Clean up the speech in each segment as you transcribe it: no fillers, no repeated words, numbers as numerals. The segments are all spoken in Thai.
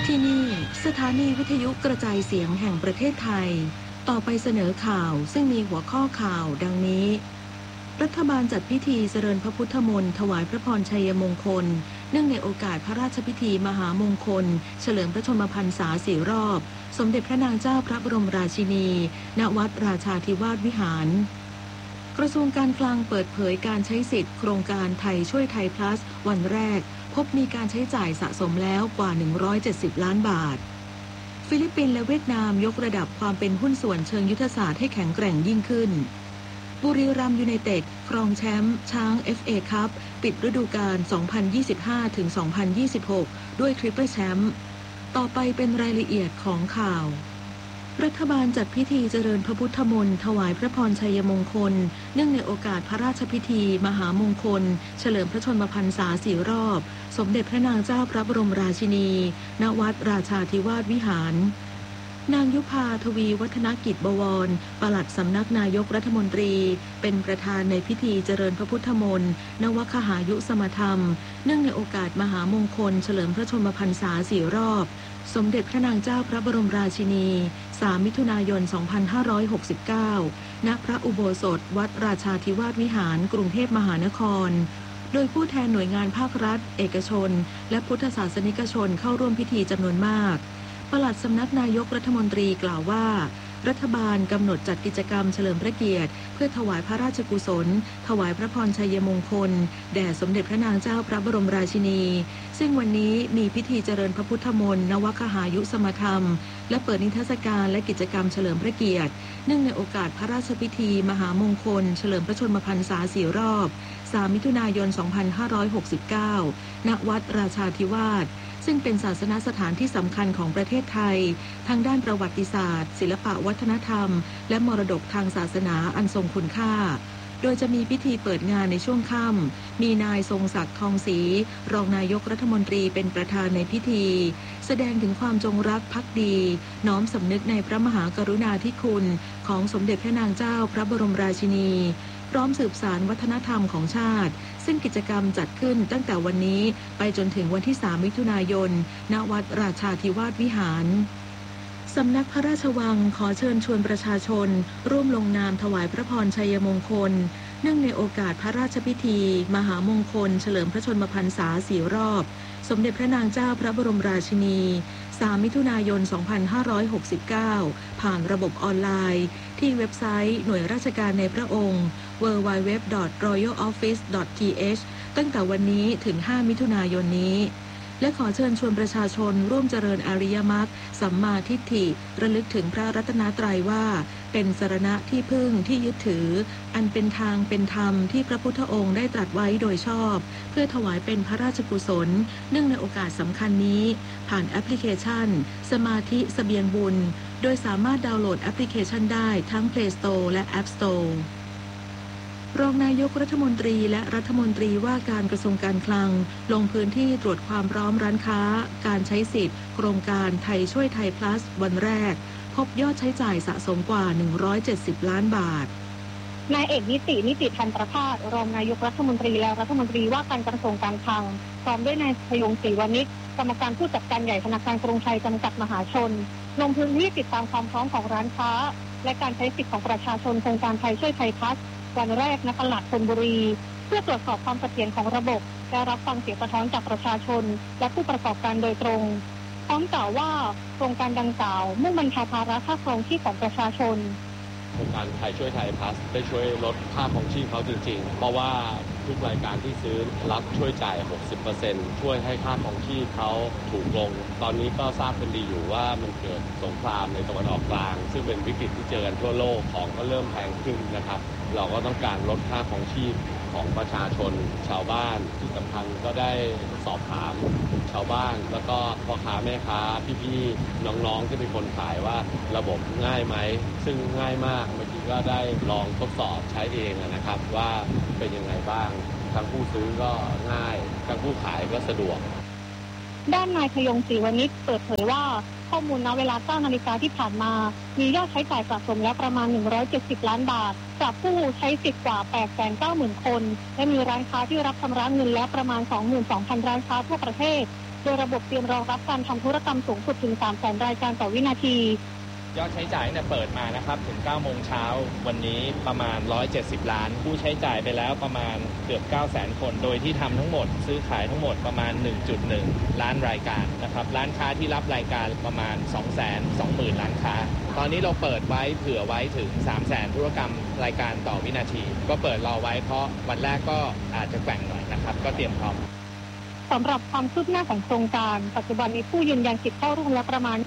ที่นี่สถานีวิทยุกระจายเสียงแห่งประเทศไทยต่อไปเสนอข่าวซึ่งมีหัวข้อข่าวดังนี้รัฐบาลจัดพิธีเจริญพระพุทธมนต์ถวายพระพรชัยมงคลเนื่องในโอกาสพระราชพิธีมหามงคลเฉลิมพระชนมพรรษา4 รอบสมเด็จพระนางเจ้าพระบรมราชินีณวัดราชาธิวาสวิหารกระทรวงการคลังเปิดเผยการใช้สิทธิ์โครงการไทยช่วยไทย plus วันแรกพบมีการใช้จ่ายสะสมแล้วกว่า170 ล้านบาทฟิลิปปินส์และเวียดนามยกระดับความเป็นหุ้นส่วนเชิงยุทธศาสตร์ให้แข็งแกร่งยิ่งขึ้นบุรีรัมย์ยูไนเต็ดครองแชมป์ช้าง FA คัพปิดฤดูกาล 2025-2026 ด้วยทริปเปิลแชมป์ต่อไปเป็นรายละเอียดของข่าวรัฐบาลจัดพิธีเจริญพระพุทธมนต์ถวายพระพรชัยมงคลเนื่องในโอกาสพระราชพิธีมหามงคลเฉลิมพระชนมพรรษา4 รอบสมเด็จพระนางเจ้าพระบรมราชินีณวัดราชาธิวาสวิหารนางยุภาทวีวัฒนกิจบวรปลัดสำนักนายกรัฐมนตรีเป็นประธานในพิธีเจริญพระพุทธมนต์นวคหายุสมธรรมเนื่องในโอกาสมหามงคลเฉลิมพระชนมพรรษา4 รอบสมเด็จพระนางเจ้าพระบรมราชินี3 มิถุนายน 2569 ณ พระอุโบสถวัดราชาธิวาสวิหารกรุงเทพมหานครโดยผู้แทนหน่วยงานภาครัฐเอกชนและพุทธศาสนิกชนเข้าร่วมพิธีจำนวนมากปลัดสำนักนายกรัฐมนตรีกล่าวว่ารัฐบาลกำหนดจัดกิจกรรมเฉลิมพระเกียรติเพื่อถวายพระราชกุศลถวายพระพรชัยมงคลแด่สมเด็จพระนางเจ้าพระบรมราชินีซึ่งวันนี้มีพิธีเจริญพระพุทธมนต์นวคหายุสมธรรมและเปิดนิทรรศการและกิจกรรมเฉลิมพระเกียรติเนื่องในโอกาสพระราชพิธีมหามงคลเฉลิมพระชนมพรรษา4 รอบ3 มิถุนายน 2569 ณ วัดราชาธิวาสซึ่งเป็นศาสนสถานที่สำคัญของประเทศไทยทั้งด้านประวัติศาสตร์ศิลปวัฒนธรรมและมรดกทางศาสนาอันทรงคุณค่าโดยจะมีพิธีเปิดงานในช่วงค่ำมีนายทรงศักดิ์ทองศรีรองนายกรัฐมนตรีเป็นประธานในพิธีแสดงถึงความจงรักภักดีน้อมสำนึกในพระมหากรุณาธิคุณของสมเด็จพระนางเจ้าพระบรมราชินีพร้อมสืบสานวัฒนธรรมของชาติซึ่งกิจกรรมจัดขึ้นตั้งแต่วันนี้ไปจนถึงวันที่3 มิถุนายน ณ วัดราชาธิวาสวิหารสำนักพระราชวังขอเชิญชวนประชาชนร่วมลงนามถวายพระพรชัยมงคลเนื่องในโอกาสพระราชพิธีมหามงคลเฉลิมพระชนมพรรษา4 รอบสมเด็จพระนางเจ้าพระบรมราชินี3 มิถุนายน 2569 ผ่านระบบออนไลน์ที่เว็บไซต์หน่วยราชการในพระองค์ www.royaloffice.th ตั้งแต่วันนี้ถึง 5 มิถุนายนนี้และขอเชิญชวนประชาชนร่วมเจริญอริยมรรคสัมมาทิฏฐิระลึกถึงพระรัตนตรัยว่าเป็นสรณะที่พึ่งที่ยึดถืออันเป็นทางเป็นธรรมที่พระพุทธองค์ได้ตรัสไว้โดยชอบเพื่อถวายเป็นพระราชกุศลเนื่องในโอกาสสำคัญนี้ผ่านแอปพลิเคชันสมาธิเสบียงบุญโดยสามารถดาวน์โหลดแอปพลิเคชันได้ทั้ง Play Store และ App Storeรองนายกรัฐมนตรีและรัฐมนตรีว่าการกระทรวงการคลังลงพื้นที่ตรวจความพร้อมร้านค้าการใช้สิทธิ์โครงการไทยช่วยไทย plus วันแรกพบยอดใช้จ่ายสะสมกว่า170 ล้านบาทนายเอกนิติพันธ์ประภาสรองนายกรัฐมนตรีและรัฐมนตรีว่าการกระทรวงการคลังพร้อมด้วยนายพยงศรีวณิชกรรมการผู้จัดการใหญ่ธนาคารกรุงไทยจำกัดมหาชนลงพื้นที่ติดตามความพร้อมของร้านค้าและการใช้สิทธิ์ของประชาชนโครงการไทยช่วยไทย plusวันแรกณตลาดธนบุรีเพื่อตรวจสอบความเสถียรของระบบและรับฟังเสียงสะท้อนจากประชาชนและผู้ประกอบการโดยตรงพร้อมกล่าวว่าโครงการดังกล่าวมุ่งบรรเทาภาระค่าครองชีพของประชาชนโครงการไทยช่วยไทย plus ได้ช่วยลดค่าครองชีพเขาจริงๆเพราะว่าทุกรายการที่ซื้อรัฐช่วยจ่าย 60% ช่วยให้ค่าครองชีพเขาถูกลงตอนนี้ก็ทราบกันดีอยู่ว่ามันเกิดสงครามในตะวันออกกลางซึ่งเป็นวิกฤตที่เจอกันทั่วโลกของก็เริ่มแพงขึ้นนะครับเราก็ต้องการลดค่าครองชีพของประชาชนชาวบ้านที่สำคัญก็ได้สอบถามชาวบ้านแล้วก็พ่อค้าแม่ค้าพี่ๆน้องๆที่เป็นคนขายว่าระบบง่ายไหมซึ่งง่ายมากเมื่อกี้ก็ได้ลองทดสอบใช้เองนะครับว่าเป็นยังไงบ้างทั้งผู้ซื้อก็ง่ายทั้งผู้ขายก็สะดวกด้านนายพยงศรีวณิชเปิดเผยว่าข้อมูลณเวลา 9 นาฬิกาที่ผ่านมามียอดใช้จ่ายสะสมแล้วประมาณ170 ล้านบาทจากผู้ใช้สิทธิ์กว่า 890,000 คนและมีร้านค้าที่รับชำระเงินแล้วประมาณ 22,000 ร้านค้าทั่วประเทศโดยระบบเตรียมรองรับการทำธุรกรรมสูงสุดถึง 300,000 รายการต่อวินาทียอดใช้จ่ายเนี่ยเปิดมานะครับถึง 9 โมงเช้าวันนี้ประมาณ170 ล้านผู้ใช้จ่ายไปแล้วประมาณเกือบ 900,000 คนโดยที่ทำทั้งหมดซื้อขายทั้งหมดประมาณ 1.1 ล้านรายการนะครับร้านค้าที่รับรายการประมาณ 220,000 ล้านค้าตอนนี้เราเปิดไว้เผื่อไว้ถึง 300,000 ธุรกรรมรายการต่อวินาทีก็เปิดรอไว้เพราะวันแรกก็อาจจะแกว่งหน่อยนะครับก็เตรียมพร้อมสำหรับความคืบหน้าของโครงการปัจจุบันมีผู้ยืนยันสิทธิ์เข้าร่วมแล้วประมาณ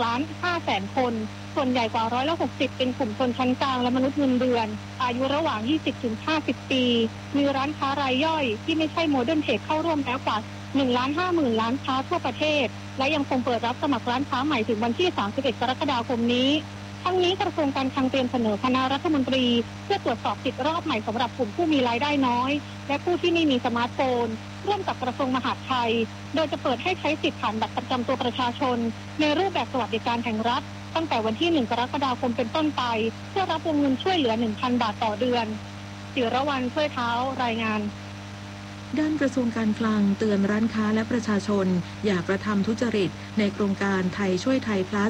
26.5 คนส่วนใหญ่กว่า60%เป็นกลุ่มชนชั้นกลางและมนุษย์เงินเดือนอายุระหว่าง 20-50 ปีมีร้านค้ารายย่อยที่ไม่ใช่โมเดิร์นเทรดเข้าร่วมแล้วกว่า 150,000 ล้านค้าทั่วประเทศและยังคงเปิดรับสมัครร้านค้าใหม่ถึงวันที่ 31 กรกฎาคมนี้ทั้งนี้กระทรวงการคลังเตรียมเสนอคณะรัฐมนตรีเพื่อตรวจสอบสิทธิรอบใหม่สำหรับกลุ่มผู้มีรายได้น้อยและผู้ที่ไม่มีสมาร์ทโฟนร่วมกับกระทรวงมหาดไทยโดยจะเปิดให้ใช้สิทธิผ่านบัตรประจำตัวประชาชนในรูปแบบสวัสดิการแห่งรัฐตั้งแต่วันที่ 1 กรกฎาคมเป็นต้นไปเพื่อรับวงเงินช่วยเหลือ 1,000 บาทต่อเดือนจิรวรรณช่วยเท้ารายงานด้านกระทรวงการคลังเตือนร้านค้าและประชาชนอย่ากระทำทุจริตในโครงการไทยช่วยไทย plus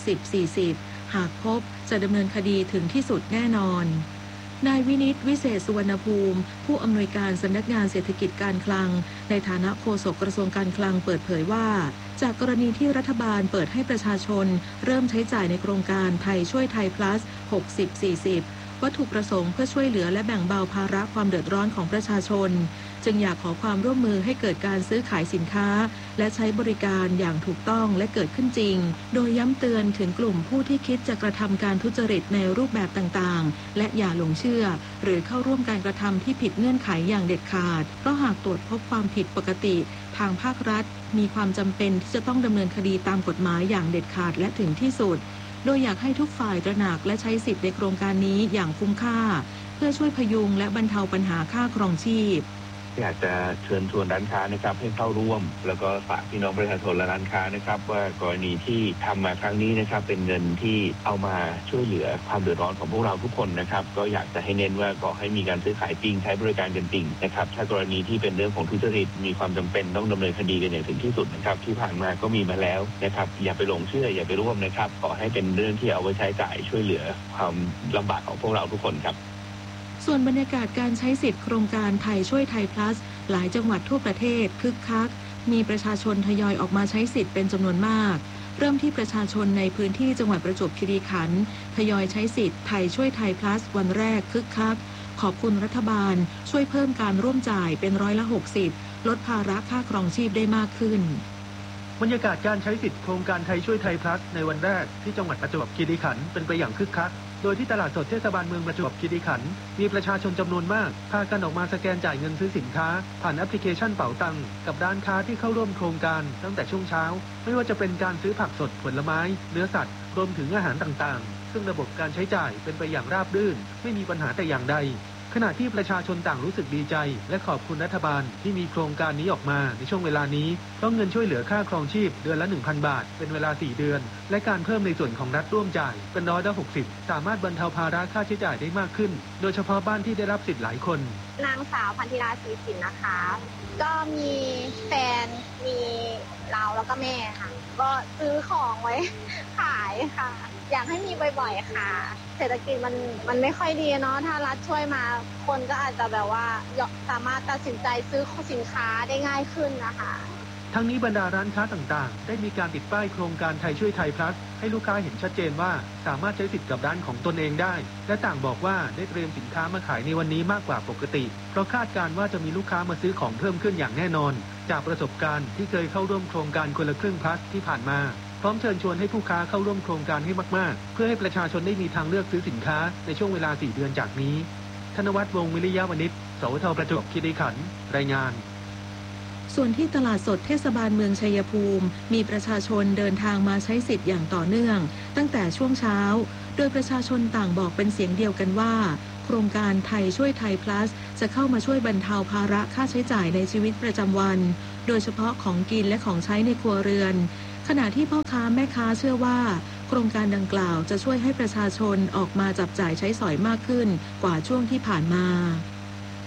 60-40 หากพบจะดำเนินคดีถึงที่สุดแน่นอนนายวินิตวิเศษสุวรรณภูมิผู้อำนวยการสำนักงานเศรษฐกิจการคลังในฐานะโฆษกกระทรวงการคลังเปิดเผยว่าจากกรณีที่รัฐบาลเปิดให้ประชาชนเริ่มใช้จ่ายในโครงการไทยช่วยไทย plus 60-40 วัตถุประสงค์เพื่อช่วยเหลือและแบ่งเบาภาระความเดือดร้อนของประชาชนจึงอยากขอความร่วมมือให้เกิดการซื้อขายสินค้าและใช้บริการอย่างถูกต้องและเกิดขึ้นจริงโดยย้ำเตือนถึงกลุ่มผู้ที่คิดจะกระทำการทุจริตในรูปแบบต่างๆและอย่าหลงเชื่อหรือเข้าร่วมการกระทำที่ผิดเงื่อนไขอย่างเด็ดขาดเพราะหากตรวจพบความผิดปกติทางภาครัฐมีความจำเป็นที่จะต้องดำเนินคดีตามกฎหมายอย่างเด็ดขาดและถึงที่สุดโดยอยากให้ทุกฝ่ายตระหนักและใช้สิทธิ์ในโครงการนี้อย่างคุ้มค่าเพื่อช่วยพยุงและบรรเทาปัญหาค่าครองชีพอยากจะเชิญชวนร้านค้านะครับให้เข้าร่วมแล้วก็ฝากพี่น้องประชาชนและร้านค้านะครับว่ากรณีที่ทำมาครั้งนี้นะครับเป็นเงินที่เอามาช่วยเหลือความเดือดร้อนของพวกเราทุกคนนะครับก็อยากจะให้เน้นว่าขอให้มีการซื้อขายจริงใช้บริการกันจริงนะครับถ้ากรณีที่เป็นเรื่องของทุจริตมีความจำเป็นต้องดำเนินคดีกันอย่างถึงที่สุดนะครับที่ผ่านมาก็มีมาแล้วนะครับอย่าไปหลงเชื่ออย่าไปร่วมนะครับขอให้เป็นเรื่องที่เอาไว้ใช้จ่ายช่วยเหลือความลำบากของพวกเราทุกคนครับส่วนบรรยากาศการใช้สิทธิ์โครงการไทยช่วยไทย plus หลายจังหวัดทั่วประเทศคึกคักมีประชาชนทยอยออกมาใช้สิทธิ์เป็นจำนวนมากเริ่มที่ประชาชนในพื้นที่จังหวัดประจวบคีรีขันธ์ทยอยใช้สิทธิ์ไทยช่วยไทย plus วันแรกคึกคักขอบคุณรัฐบาลช่วยเพิ่มการร่วมจ่ายเป็น60%ลดภาระค่าครองชีพได้มากขึ้นบรรยากาศการใช้สิทธิ์โครงการไทยช่วยไทย plus ในวันแรกที่จังหวัดประจวบคีรีขันธ์เป็นไปอย่างคึกคักโดยที่ตลาดสดเทศบาลเมืองประจวบคีรีขันธ์มีประชาชนจำนวนมากพากันออกมาสแกนจ่ายเงินซื้อสินค้าผ่านแอปพลิเคชันเป๋าตังค์กับร้านค้าที่เข้าร่วมโครงการตั้งแต่ช่วงเช้าไม่ว่าจะเป็นการซื้อผักสดผลไม้เนื้อสัตว์รวมถึงอาหารต่างๆซึ่งระบบการใช้จ่ายเป็นไปอย่างราบรื่นไม่มีปัญหาแต่อย่างใดขณะที่ประชาชนต่างรู้สึกดีใจและขอบคุณรัฐบาลที่มีโครงการนี้ออกมาในช่วงเวลานี้เพราะเงินช่วยเหลือค่าครองชีพเดือนละ 1,000 บาทเป็นเวลา4เดือนและการเพิ่มในส่วนของรัฐร่วมจ่ายเป็น60%สามารถบรรเทาภาระค่าใช้จ่ายได้มากขึ้นโดยเฉพาะบ้านที่ได้รับสิทธิ์หลายคนนางสาวพันธิราศรีสินนะคะก็มีแฟนมีเราแล้วก็แม่ค่ะก็ซื้อของไว้ขายค่ะอยากให้มีบ่อยๆค่ะเศรษฐกิจมันไม่ค่อยดีเนาะถ้ารัฐช่วยมาคนก็อาจจะแบบว่าสามารถตัดสินใจซื้อสินค้าได้ง่ายขึ้นนะคะทั้งนี้บรรดาร้านค้าต่างๆได้มีการติดป้ายโครงการไทยช่วยไทย plus ให้ลูกค้าเห็นชัดเจนว่าสามารถใช้สิทธิ์กับร้านของตนเองได้และต่างบอกว่าได้เตรียมสินค้ามาขายในวันนี้มากกว่าปกติเพราะคาดการณ์ว่าจะมีลูกค้ามาซื้อของเพิ่มขึ้นอย่างแน่นอนจากประสบการณ์ที่เคยเข้าร่วมโครงการคนละครึ่ง plus ที่ผ่านมาพร้อมเชิญชวนให้ผู้ค้าเข้าร่วมโครงการให้มากๆเพื่อให้ประชาชนได้มีทางเลือกซื้อสินค้าในช่วงเวลา4เดือนจากนี้ธนวัฒน์ วงศ์วิริยะวณิช สวทประจวบคีรีขันธ์รายงานส่วนที่ตลาดสดเทศบาลเมืองชัยภูมิมีประชาชนเดินทางมาใช้สิทธิ์อย่างต่อเนื่องตั้งแต่ช่วงเช้าโดยประชาชนต่างบอกเป็นเสียงเดียวกันว่าโครงการไทยช่วยไทย plus จะเข้ามาช่วยบรรเทาภาระค่าใช้จ่ายในชีวิตประจำวันโดยเฉพาะของกินและของใช้ในครัวเรือนขณะที่พ่อค้าแม่ค้าเชื่อว่าโครงการดังกล่าวจะช่วยให้ประชาชนออกมาจับจ่ายใช้สอยมากขึ้นกว่าช่วงที่ผ่านมา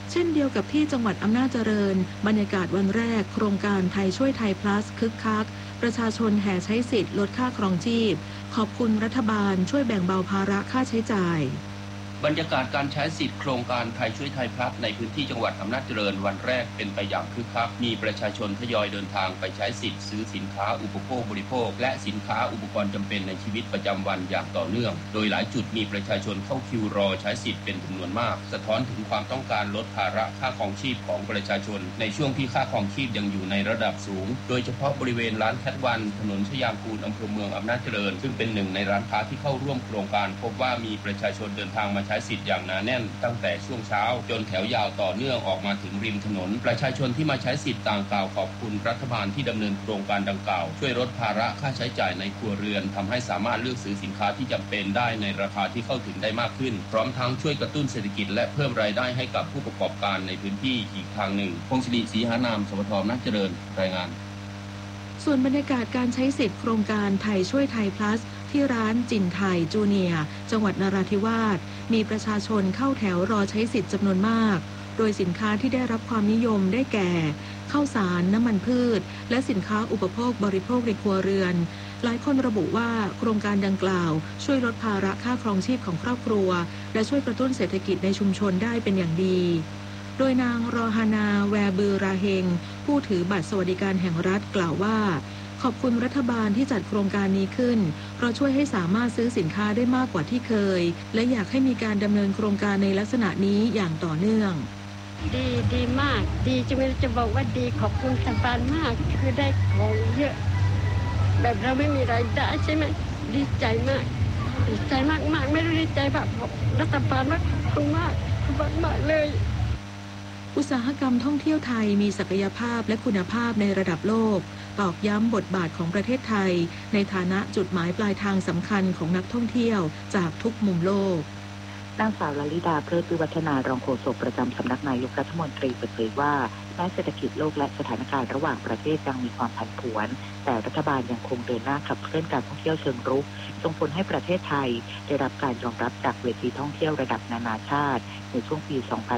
เช่นเดียวกับที่จังหวัดอำนาจเจริญบรรยากาศวันแรกโครงการไทยช่วยไทย plus คึกคักประชาชนแห่ใช้สิทธิ์ลดค่าครองชีพขอบคุณรัฐบาลช่วยแบ่งเบาภาระค่าใช้จ่ายบรรยากาศการใช้สิทธิ์โครงการไทยช่วยไทยพลัสในพื้นที่จังหวัดอำนาจเจริญวันแรกเป็นไปอย่างคึกคักมีประชาชนทยอยเดินทางไปใช้สิทธิ์ซื้อสินค้าอุปโภคบริโภคและสินค้าอุปกรณ์จำเป็นในชีวิตประจำวันอย่างต่อเนื่องโดยหลายจุดมีประชาชนเข้าคิวรอใช้สิทธิ์เป็นจำนวนมากสะท้อนถึงความต้องการลดภาระค่าครองชีพของประชาชนในช่วงที่ค่าครองชีพยังอยู่ในระดับสูงโดยเฉพาะบริเวณร้านแคทวันถนนชยางกูลอำเภอเมืองอำนาจเจริญซึ่งเป็นหนึ่งในร้านค้าที่เข้าร่วมโครงการพบว่ามีประชาชนเดินทางมาใช้สิทธิ์อย่างหนาแน่นตั้งแต่ช่วงเช้าจนแถวยาวต่อเนื่องออกมาถึงริมถนนประชาชนที่มาใช้สิทธิ์ต่างกล่าวขอบคุณรัฐบาลที่ดำเนินโครงการดังกล่าวช่วยลดภาระค่าใช้จ่ายในครัวเรือนทำให้สามารถเลือกซื้อสินค้าที่จำเป็นได้ในราคาที่เข้าถึงได้มากขึ้นพร้อมทั้งช่วยกระตุ้นเศรษฐกิจและเพิ่มรายได้ให้กับผู้ประกอบการในพื้นที่อีกทางหนึ่งพงศิริศรีหานามสวทอำนาจเจริญรายงานส่วนบรรยากาศการใช้สิทธิ์โครงการไทยช่วยไทย plus ที่ร้านจินไทยจูเนียร์จังหวัดนราธิวาสมีประชาชนเข้าแถวรอใช้สิทธิ์จำนวนมากโดยสินค้าที่ได้รับความนิยมได้แก่ข้าวสารน้ำมันพืชและสินค้าอุปโภคบริโภคในครัวเรือนหลายคนระบุว่าโครงการดังกล่าวช่วยลดภาระค่าครองชีพของครอบครัวและช่วยกระตุ้นเศรษฐกิจในชุมชนได้เป็นอย่างดีโดยนางรอฮานาแวบือราเฮงผู้ถือบัตรสวัสดิการแห่งรัฐกล่าวว่าขอบคุณรัฐบาลที่จัดโครงการนี้ขึ้นเพราะช่วยให้สามารถซื้อสินค้าได้มากกว่าที่เคยและอยากให้มีการดำเนินโครงการในลักษณะนี้อย่างต่อเนื่องดีมากดีจะบอกว่าดีขอบคุณรัฐบาลมากคือได้ของเยอะแบบเราไม่มีรายได้ใช่ไหมดีใจมากดีใจมากไม่รู้ดีใจแบบรัฐบาลมากขอบคุณมากเลยอุตสาหกรรมท่องเที่ยวไทยมีศักยภาพและคุณภาพในระดับโลกตอกย้ำบทบาทของประเทศไทยในฐานะจุดหมายปลายทางสำคัญของนักท่องเที่ยวจากทุกมุมโลกนางสาวลลิดาเพลิดวิวัฒนารองโฆษกประจำสำนักนายกรัฐมนตรีเปิดเผยว่าแม้เศรษฐกิจโลกและสถานการณ์ระหว่างประเทศยังมีความผันผวนแต่รัฐบาลยังคงเดินหน้าขับเคลื่อนการท่องเที่ยวเชิงรุกส่งผลให้ประเทศไทยได้รับการยอมรับจากเวทีท่องเที่ยวระดับนานาชาติในช่วงปี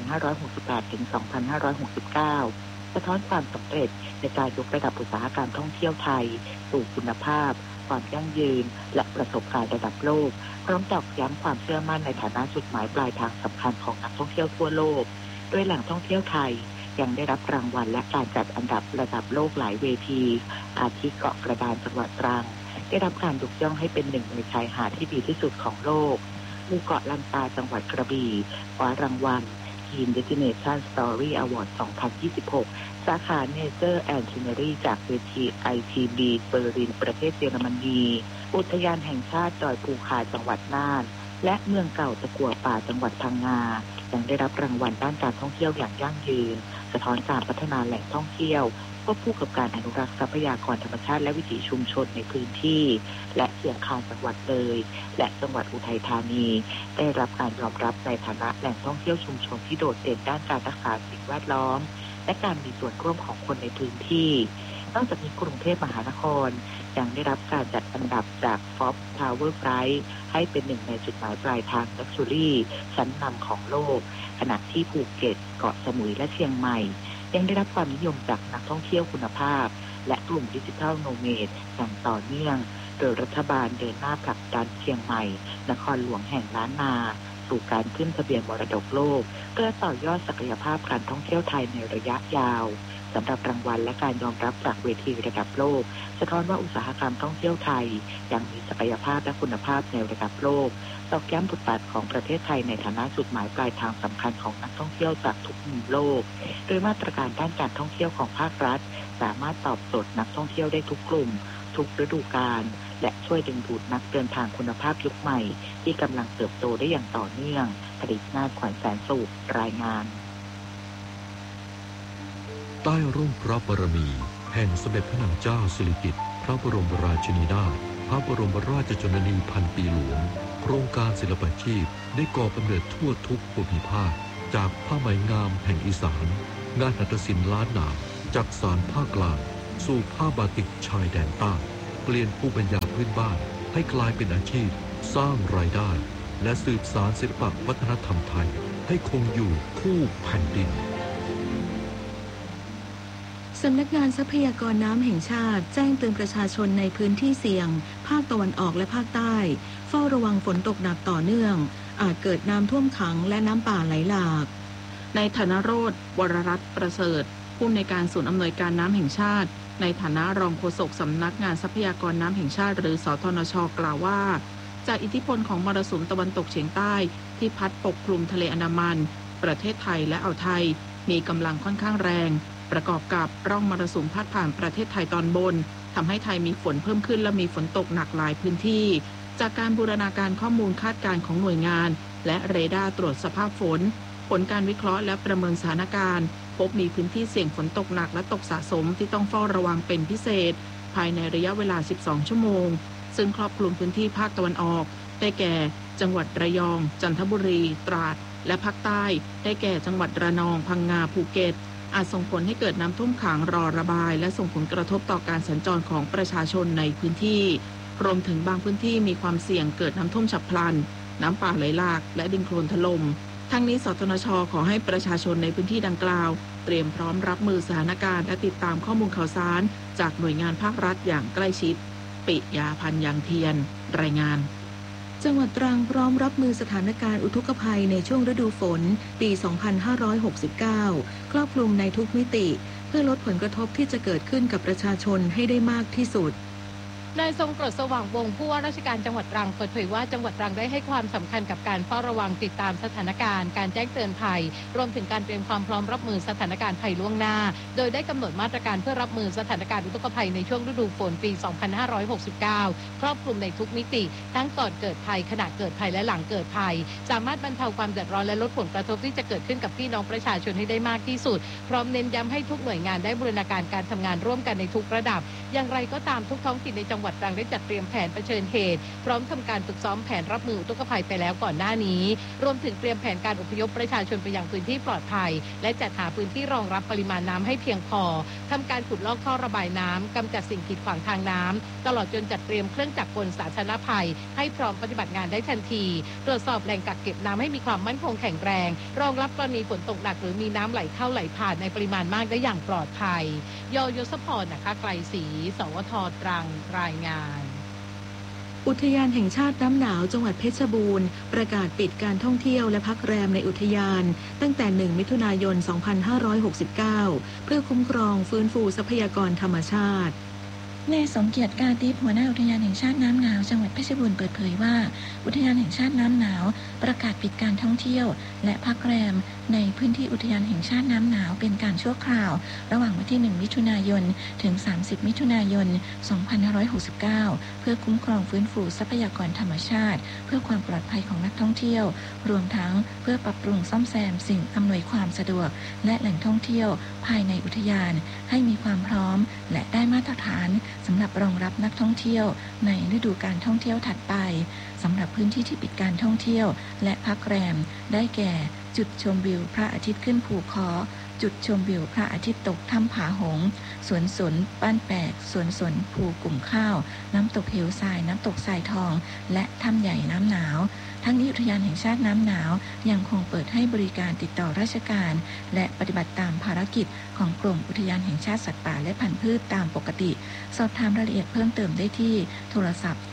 2568 ถึง 2569 สะท้อนความสำเร็จในการยกระดับอุตสาหกรรมท่องเที่ยวไทยสู่คุณภาพความยั่งยืนและประสบการณ์ระดับโลกพร้อมตอกย้ำความเชื่อมั่นในฐานะจุดหมายปลายทางสำคัญของนักท่องเที่ยวทั่วโลกโดยแหล่งท่องเที่ยวไทยยังได้รับรางวัลและการจัดอันดับระดับโลกหลายเวทีอาทิเกาะกระดานจังหวัดตรังได้รับการยกย่องให้เป็นหนึ่งในชายหาดที่ดีที่สุดของโลกหมู่เกาะลันตาจังหวัดกระบี่คว้ารางวัล Teen Destination Story Award 2026 สาขา Nature and Scenery จากเวที ITB เบอร์ลินประเทศเยอรมนีอุทยานแห่งชาติดอยภูคาจังหวัดน่านและเมืองเก่าตะกั่วป่าจังหวัดพังงายังได้รับรางวัลด้านการท่องเที่ยวอย่างยั่งยืนสะท้อนการพัฒนาแหล่งท่องเที่ยวควบคู่กับการอนุรักษ์ทรัพยากรธรรมชาติและวิถีชุมชนในพื้นที่และเชียงคานจังหวัดเลยและจังหวัดอุทัยธานีได้รับการยอมรับในฐานะแหล่งท่องเที่ยวชุมชนที่โดดเด่นด้านการรักษาสิ่งแวดล้อมและการมีส่วนร่วมของคนในพื้นที่นอกจากนี้กรุงเทพมหานครยังได้รับการจัดอันดับจาก Forbes Travel Guide ให้เป็นหนึ่งในจุดหมายปลายทาง Luxury ชั้นนำของโลกขณะที่ภูเก็ตเกาะสมุยและเชียงใหม่ยังได้รับความนิยมจากนักท่องเที่ยวคุณภาพและกลุ่มดิจิทัลโนเมดอย่างต่อเนื่องโดยรัฐบาลเดินหน้าผลักดันเชียงใหม่นครหลวงแห่งล้านนาสู่การขึ้นทะเบียนมรดกโลกเพื่อต่อยอดศักยภาพการท่องเที่ยวไทยในระยะยาวสำหรับรางวัลและการยอมรับจากเวทีระดับโลกสะท้อนว่าอุตสาหกรรมท่องเที่ยวไทยยังมีศักยภาพและคุณภาพในระดับโลกตอกย้ำบทบาทของประเทศไทยในฐานะจุดหมายปลายทางสำคัญของนักท่องเที่ยวจากทุกมุมโลกโดยมาตรการด้านการท่องเที่ยวของภาครัฐสามารถตอบโจทย์นักท่องเที่ยวได้ทุกกลุ่มทุกฤดูกาลและช่วยดึงดูดนักเดินทางคุณภาพยุคใหม่ที่กำลังเติบโตได้อย่างต่อเนื่องผลิตนาถขวัญแสนสุขรายงานใต้ร่มพระบารมีแห่งสมเด็จพระนางเจ้าสิริกิติ์พระบรมราชินีนาถพระบรมราชชนนีพันปีหลวงโครงการศิลปาชีพได้ก่อกำเนิดทั่วทุกภูมิภาคจากผ้าไหมงามแห่งอีสานงานหัตถศิลป์ล้านนาจากสานภาคกลางสู่ผ้าบาติกชายแดนใต้เปลี่ยนภูมิปัญญาพื้นบ้านให้กลายเป็นอาชีพสร้างรายได้และสืบสานศิลปวัฒนธรรมไทยให้คงอยู่คู่แผ่นดินสำนักงานทรัพยากรน้ำแห่งชาติแจ้งเตือนประชาชนในพื้นที่เสี่ยงภาคตะวันออกและภาคใต้เฝ้าระวังฝนตกหนักต่อเนื่องอาจเกิดน้ำท่วมขังและน้ำป่าไหลหลากในฐานะโรจน์ วรรัตน์ประเสริฐผู้อำนวยการศูนย์อำนวยการน้ำแห่งชาติในฐานะรองโฆษกสำนักงานทรัพยากรน้ำแห่งชาติหรือสทนช.กล่าวว่าจากอิทธิพลของมรสุมตะวันตกเฉียงใต้ที่พัดปกคลุมทะเลอันดามันประเทศไทยและอ่าวไทยมีกำลังค่อนข้างแรงประกอบกับร่องมรสุมพัดผ่านประเทศไทยตอนบนทำให้ไทยมีฝนเพิ่มขึ้นและมีฝนตกหนักหลายพื้นที่จากการบูรณาการข้อมูลคาดการณ์ของหน่วยงานและเรดาร์ตรวจสภาพฝนผลการวิเคราะห์และประเมินสถานการณ์พบมีพื้นที่เสี่ยงฝนตกหนักและตกสะสมที่ต้องเฝ้าระวังเป็นพิเศษภายในระยะเวลา12ชั่วโมงซึ่งครอบคลุมพื้นที่ภาคตะวันออกได้แก่จังหวัดระยองจันทบุรีตราดและภาคใต้ได้แก่จังหวัดระนองพังงาภูเก็ตอาจส่งผลให้เกิดน้ำท่วมขังรอระบายและส่งผลกระทบต่อการสัญจรของประชาชนในพื้นที่รวมถึงบางพื้นที่มีความเสี่ยงเกิดน้ำท่วมฉับพลันน้ำป่าไหลหลากและดินโคลนถล่มทั้งนี้สทนช.ขอให้ประชาชนในพื้นที่ดังกล่าวเตรียมพร้อมรับมือสถานการณ์และติดตามข้อมูลข่าวสารจากหน่วยงานภาครัฐอย่างใกล้ชิดปิยาพันธ์ยางเทียนรายงานจังหวัดตรังพร้อมรับมือสถานการณ์อุทกภัยในช่วงฤดูฝนปี 2569 ครอบคลุมในทุกมิติเพื่อลดผลกระทบที่จะเกิดขึ้นกับประชาชนให้ได้มากที่สุดนายทรงกรดสว่างวงศ์ผู้ว่าราชการจังหวัดตรังเปิดเผยว่าจังหวัดตรังได้ให้ความสำคัญกับการเฝ้าระวังติดตามสถานการณ์การแจ้งเตือนภัยรวมถึงการเตรียมความพร้อมรับมือสถานการณ์ภัยล่วงหน้าโดยได้กำหนดมาตรการเพื่อรับมือสถานการณ์อุทกภัยในช่วงฤดูฝนปี 2569 ครอบคลุมในทุกมิติทั้งก่อนเกิดภัยขณะเกิดภัยและหลังเกิดภัยสามารถบรรเทาความเดือดร้อนและลดผลกระทบที่จะเกิดขึ้นกับพี่น้องประชาชนให้ได้มากที่สุดพร้อมเน้นย้ำให้ทุกหน่วยงานได้บูรณาการการทำงานร่วมกันในทุกระดับอย่างไรก็ตามทุกท้องถิ่นในจังหวัดตรังได้จัดเตรียมแผนเผชิญเหตุพร้อมทำการฝึกซ้อมแผนรับมืออุทกภัยไปแล้วก่อนหน้านี้รวมถึงเตรียมแผนการอพยพประชาชนไปยังพื้นที่ปลอดภัยและจัดหาพื้นที่รองรับปริมาณน้ำให้เพียงพอทำการขุดลอกท่อระบายน้ำกำจัดสิ่งกีดขวางทางน้ำตลอดจนจัดเตรียมเครื่องจักรกลสาธารณภัยให้พร้อมปฏิบัติงานได้ทันทีตรวจสอบแหล่งกักเก็บน้ำให้มีความมั่นคงแข็งแรงรองรับกรณีฝนตกหนักหรือมีน้ำไหลเข้าไหลผ่านในปริมาณมากได้อย่างปลอดภัยยศพรนะคะไกลศรีสวท.ตรังรายงานอุทยานแห่งชาติน้ำหนาวจังหวัดเพชรบูรณ์ประกาศปิดการท่องเที่ยวและพักแรมในอุทยานตั้งแต่1มิถุนายน 2569 เพื่อคุ้มครองฟื้นฟูทรัพยากรธรรมชาตินายสมเกียรติกาติพหัวหน้าอุทยานแห่งชาติน้ำหนาวจังหวัดเพชรบูรณ์เปิดเผยว่าอุทยานแห่งชาติน้ำหนาวประกาศปิดการท่องเที่ยวและพักแรมในพื้นที่อุทยานแห่งชาติน้ำหนาวเป็นการชั่วคราวระหว่างวันที่1มิถุนายนถึง30มิถุนายน 2569 เพื่อคุ้มครองฟื้นฟูทรัพยากรธรรมชาติเพื่อความปลอดภัยของนักท่องเที่ยวรวมทั้งเพื่อปรับปรุงซ่อมแซมสิ่งอำนวยความสะดวกและแหล่งท่องเที่ยวภายในอุทยานให้มีความพร้อมและได้มาตรฐานสำหรับรองรับนักท่องเที่ยวในฤดูการท่องเที่ยวถัดไปสำหรับพื้นที่ที่ปิดการท่องเที่ยวและพักแรมได้แก่จุดชมวิวพระอาทิตย์ขึ้นภูค้อจุดชมวิวพระอาทิตย์ตกถ้ำผาหงสวนสนบ้านแปกสวนสนภูกลุ่มข้าวน้ำตกเหวทรายน้ำตกทรายทองและถ้ำใหญ่น้ำหนาวทั้งนี้อุทยานแห่งชาติน้ำหนาวยังคงเปิดให้บริการติดต่อราชการและปฏิบัติตามภารกิจของกรมอุทยานแห่งชาติสัตว์ป่าและพันธุ์พืชตามปกติสอบถามรายละเอียดเพิ่มเติมได้ที่โทรศัพท์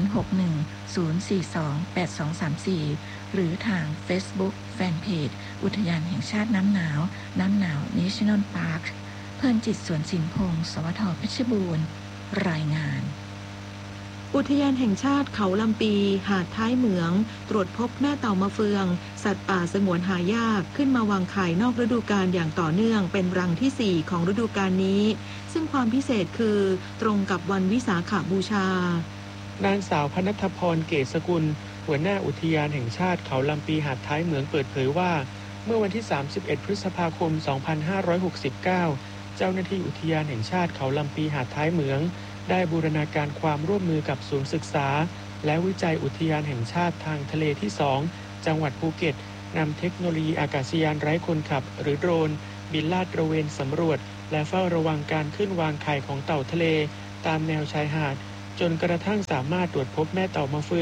061-042-8234 หรือทาง Facebook แฟนเพจอุทยานแห่งชาติน้ำหนาวน้ำหนาว National Park เพิ่นจิตสวนสินพงศ์สวท.เพชรบูรณ์รายงานอุทยานแห่งชาติเขาลำปีหาดท้ายเหมืองตรวจพบแม่เต่ามะเฟืองสัตว์ป่าสงวนหายากขึ้นมาวางไข่นอกฤดูกาลอย่างต่อเนื่องเป็นรังที่4ของฤดูกาลนี้ซึ่งความพิเศษคือตรงกับวันวิสาขบูชานางสาวพนัทพรเกศสกุลหัวหน้าอุทยานแห่งชาติเขาลำปีหาดท้ายเหมืองเปิดเผยว่าเมื่อวันที่31พฤษภาคม 2569 เจ้าหน้าที่อุทยานแห่งชาติเขาลำปีหาดท้ายเหมืองได้บูรณาการความร่วมมือกับศูนย์ศึกษาและวิจัยอุทยานแห่งชาติทางทะเลที่2จังหวัดภูเก็ตนำเทคโนโลยีอากาศยานไร้คนขับหรือโดรนบินลาดตระเวนสำรวจและเฝ้าระวังการขึ้นวางไข่ของเต่าทะเลตามแนวชายหาดจนกระทั่งสามารถตรวจพบแม่เต่ามะเฟือง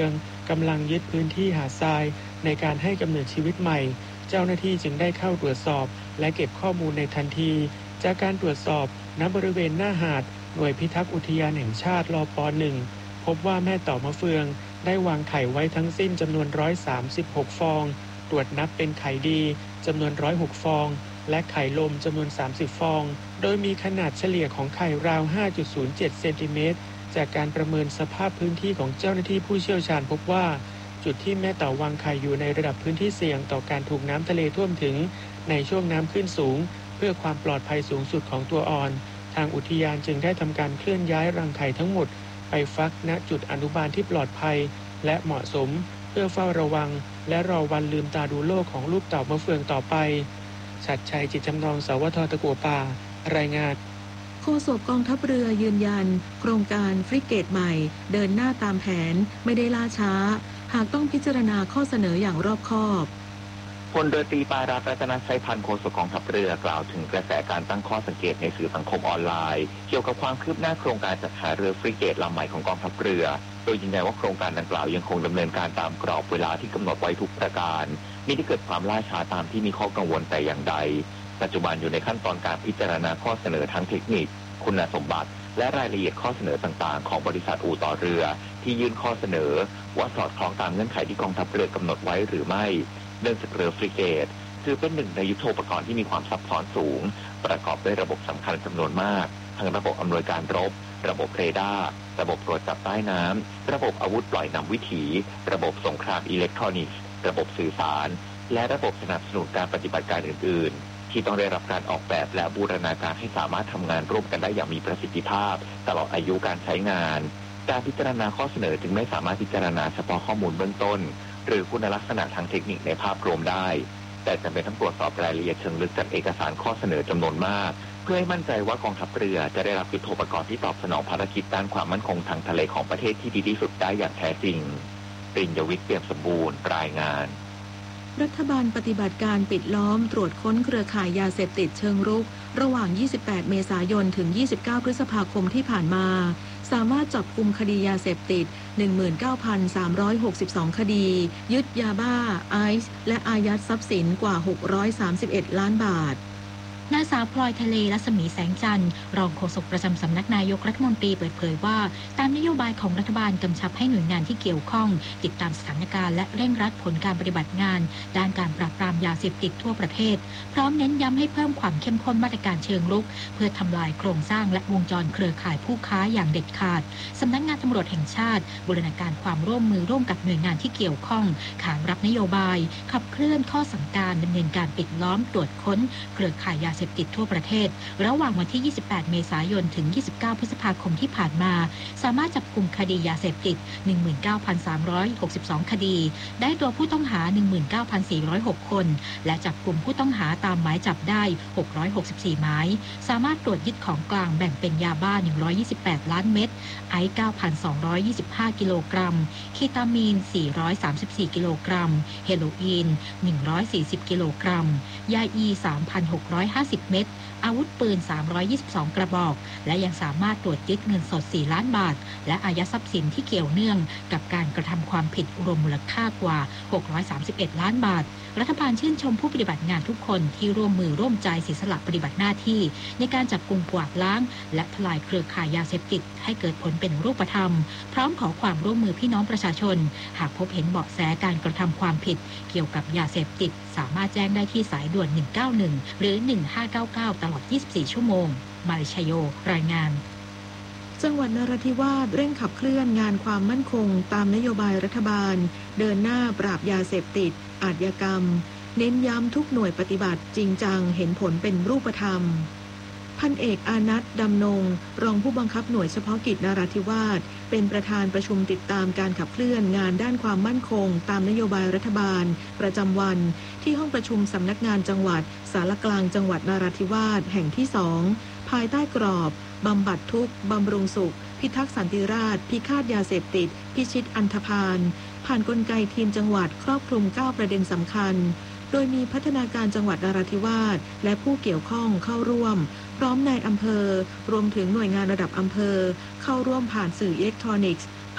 กำลังยึดพื้นที่หาดทรายในการให้กำเนิดชีวิตใหม่เจ้าหน้าที่จึงได้เข้าตรวจสอบและเก็บข้อมูลในทันทีจากการตรวจสอบณบริเวณหน้าหาดหน่วยพิทักษ์อุทยานแห่งชาติลป.1 พบว่าแม่เต่ามะเฟืองได้วางไข่ไว้ทั้งสิ้นจำนวน136ฟองตรวจนับเป็นไข่ดีจำนวน106ฟองและไข่ลมจำนวน30ฟองโดยมีขนาดเฉลี่ยของไข่ราว 5.07 เซนติเมตรจากการประเมินสภาพพื้นที่ของเจ้าหน้าที่ผู้เชี่ยวชาญพบว่าจุดที่แม่เต่าวางไข่อยู่ในระดับพื้นที่เสี่ยงต่อการถูกน้ำทะเลท่วมถึงในช่วงน้ำขึ้นสูงเพื่อความปลอดภัยสูงสุดของตัวอ่อนทางอุทยานจึงได้ทำการเคลื่อนย้ายรังไข่ทั้งหมดไปฟักณจุดอนุบาลที่ปลอดภัยและเหมาะสมเพื่อเฝ้าระวังและรอวันลืมตาดูโลกของลูกเต่ามะเฟืองต่อไปชัดชัยจิตจำนองสวทตะกั่วป่ารายงานโฆษกกองทัพเรือยืนยันโครงการฟริเกตใหม่เดินหน้าตามแผนไม่ได้ล่าช้าหากต้องพิจารณาข้อเสนออย่างรอบคอบพลเรือตรีปารารัตนชัยพันธ์โฆษกกองทัพเรือกล่าวถึงกระแสการตั้งข้อสังเกตในสื่อสังคมออนไลน์เกี่ยวกับความคืบหน้าโครงการจัดหาเรือฟริเกตลำใหม่ของกองทัพเรือโดยยืนยันว่าโครงการดังกล่าวยังคงดำเนินการตามกรอบเวลาที่กำหนดไว้ทุกประการมิได้เกิดความล่าช้าตามที่มีข้อกังวลแต่อย่างใดปัจจุบันอยู่ในขั้นตอนการพิจารณาข้อเสนอทั้งเทคนิคคุณสมบัติและรายละเอียดข้อเสนอต่างๆของบริษัทอู่ต่อเรือที่ยื่นข้อเสนอว่าสอดคล้องตามเงื่อนไขที่กองทัพเรือกำหนดไว้หรือไม่เนื่องจากเรือฟริเกตถือเป็นหนึ่งในยุทโธปกรณ์ที่มีความซับซ้อนสูงประกอบด้วยระบบสำคัญจำนวนมากทั้งระบบอำนวยการรบระบบเรดาร์ระบบตรวจจับใต้น้ำระบบอาวุธปล่อยนำวิถีระบบสงครามอิเล็กทรอนิกส์ระบบสื่อสารและระบบสนับสนุนการปฏิบัติการอื่นๆที่ต้องได้รับการออกแบบและบูรณาการให้สามารถทำงานร่วมกันได้อย่างมีประสิทธิภาพตลอดอายุการใช้งานการพิจารณาข้อเสนอจึงไม่สามารถพิจารณาเฉพาะข้อมูลเบื้องต้นหรือคุณลักษณะทางเทคนิคในภาพรวมได้แต่จำเป็นต้องตรวจสอบรายละเอียดเชิงลึกจากเอกสารข้อเสนอจำนวนมากเพื่อให้มั่นใจว่ากองทัพเรือจะได้รับยุทโธปกรณ์ที่ตอบสนองภารกิจด้านความมั่นคงทางทะเลของประเทศที่ดีที่สุดได้อย่างแท้จริงปริญญวิทย์ เปี่ยมสมบูรณ์รายงานรัฐบาลปฏิบัติการปิดล้อมตรวจค้นเครือข่ายยาเสพติดเชิงรุกระหว่าง 28 เมษายน ถึง 29 พฤษภาคมที่ผ่านมาสามารถจับกุมคดียาเสพติด 19,362 คดียึดยาบ้าไอซ์และอายัดทรัพย์สินกว่า 631 ล้านบาทนางสาวพลอยทะเลรัศมีแสงจันทร์รองโฆษกประจำสำนักนายกรัฐมนตรีเปิดเผยว่าตามนโยบายของรัฐบาลกำชับให้หน่วยงานที่เกี่ยวข้องติดตามสถานการณ์และเร่งรัดผลการปฏิบัติงานด้านการปราบปรามยาเสพติดทั่วประเทศพร้อมเน้นย้ำให้เพิ่มความเข้มข้นมาตรการเชิงรุกเพื่อทำลายโครงสร้างและวงจรเครือข่ายผู้ค้าอย่างเด็ดขาดสำนักงานตำรวจแห่งชาติบูรณาการความร่วมมือร่วมกับหน่วยงานที่เกี่ยวข้องขานรับนโยบายขับเคลื่อนข้อสั่งการดำเนินการปิดล้อมตรวจค้นเครือข่ายยาเสพติดทั่วประเทศระหว่างวันที่ 28 เมษายน ถึง 29 พฤษภาคมที่ผ่านมาสามารถจับกุมคดียาเสพติด 19,362 คดีได้ตัวผู้ต้องหา 19,406 คนและจับกุมผู้ต้องหาตามหมายจับได้664หมายสามารถตรวจยึดของกลางแบ่งเป็นยาบ้า128ล้านเม็ดไอซ์ 9,225 กิโลกรัมคีตามีน434กิโลกรัมเฮโรอีน140กิโลกรัมยาอี 3,650 เม็ดอาวุธปืน322กระบอกและยังสามารถตรวจยึดเงินสด4ล้านบาทและอายัดทรัพย์สินที่เกี่ยวเนื่องกับการกระทำความผิดรวมมูลค่ากว่า631ล้านบาทรัฐบาลชื่นชมผู้ปฏิบัติงานทุกคนที่ร่วมมือร่วมใจเสียสละปฏิบัติหน้าที่ในการจับกุมกวาดล้างและทลายเครือข่ายยาเสพติดให้เกิดผลเป็นรูปธรรมพร้อมขอความร่วมมือพี่น้องประชาชนหากพบเห็นเบาะแสการกระทำความผิดเกี่ยวกับยาเสพติดสามารถแจ้งได้ที่สายด่วน191หรือ1599ตลอด24ชั่วโมงมาริชโยรายงานจังหวัดนราธิวาสเร่งขับเคลื่อนงานความมั่นคงตามนโยบายรัฐบาลเดินหน้าปราบยาเสพติดอาชญากรรมเน้นย้ำทุกหน่วยปฏิบัติจริงจังเห็นผลเป็นรูปธรรมพันเอกอานัทดำนงรองผู้บังคับหน่วยเฉพาะกิจนราธิวาสเป็นประธานประชุมติดตามการขับเคลื่อนงานด้านความมั่นคงตามนโยบายรัฐบาลประจำวันที่ห้องประชุมสำนักงานจังหวัดสารกลางจังหวัดนราธิวาสแห่งที่2ภายใต้กรอบบำบัดทุกข์บำรุงสุขพิทักษ์สันติราษฎร์พิฆาตยาเสพติดพิชิตอันธพาลผ่านกลไกทีมจังหวัดครอบคลุม9ประเด็นสำคัญโดยมีพัฒนาการจังหวัดนราธิวาสและผู้เกี่ยวข้องเข้าร่วมพร้อมนายอำเภอรวมถึงหน่วยงานระดับอำเภอเข้าร่วมผ่านสื่ออิเล็กทรอนิกส์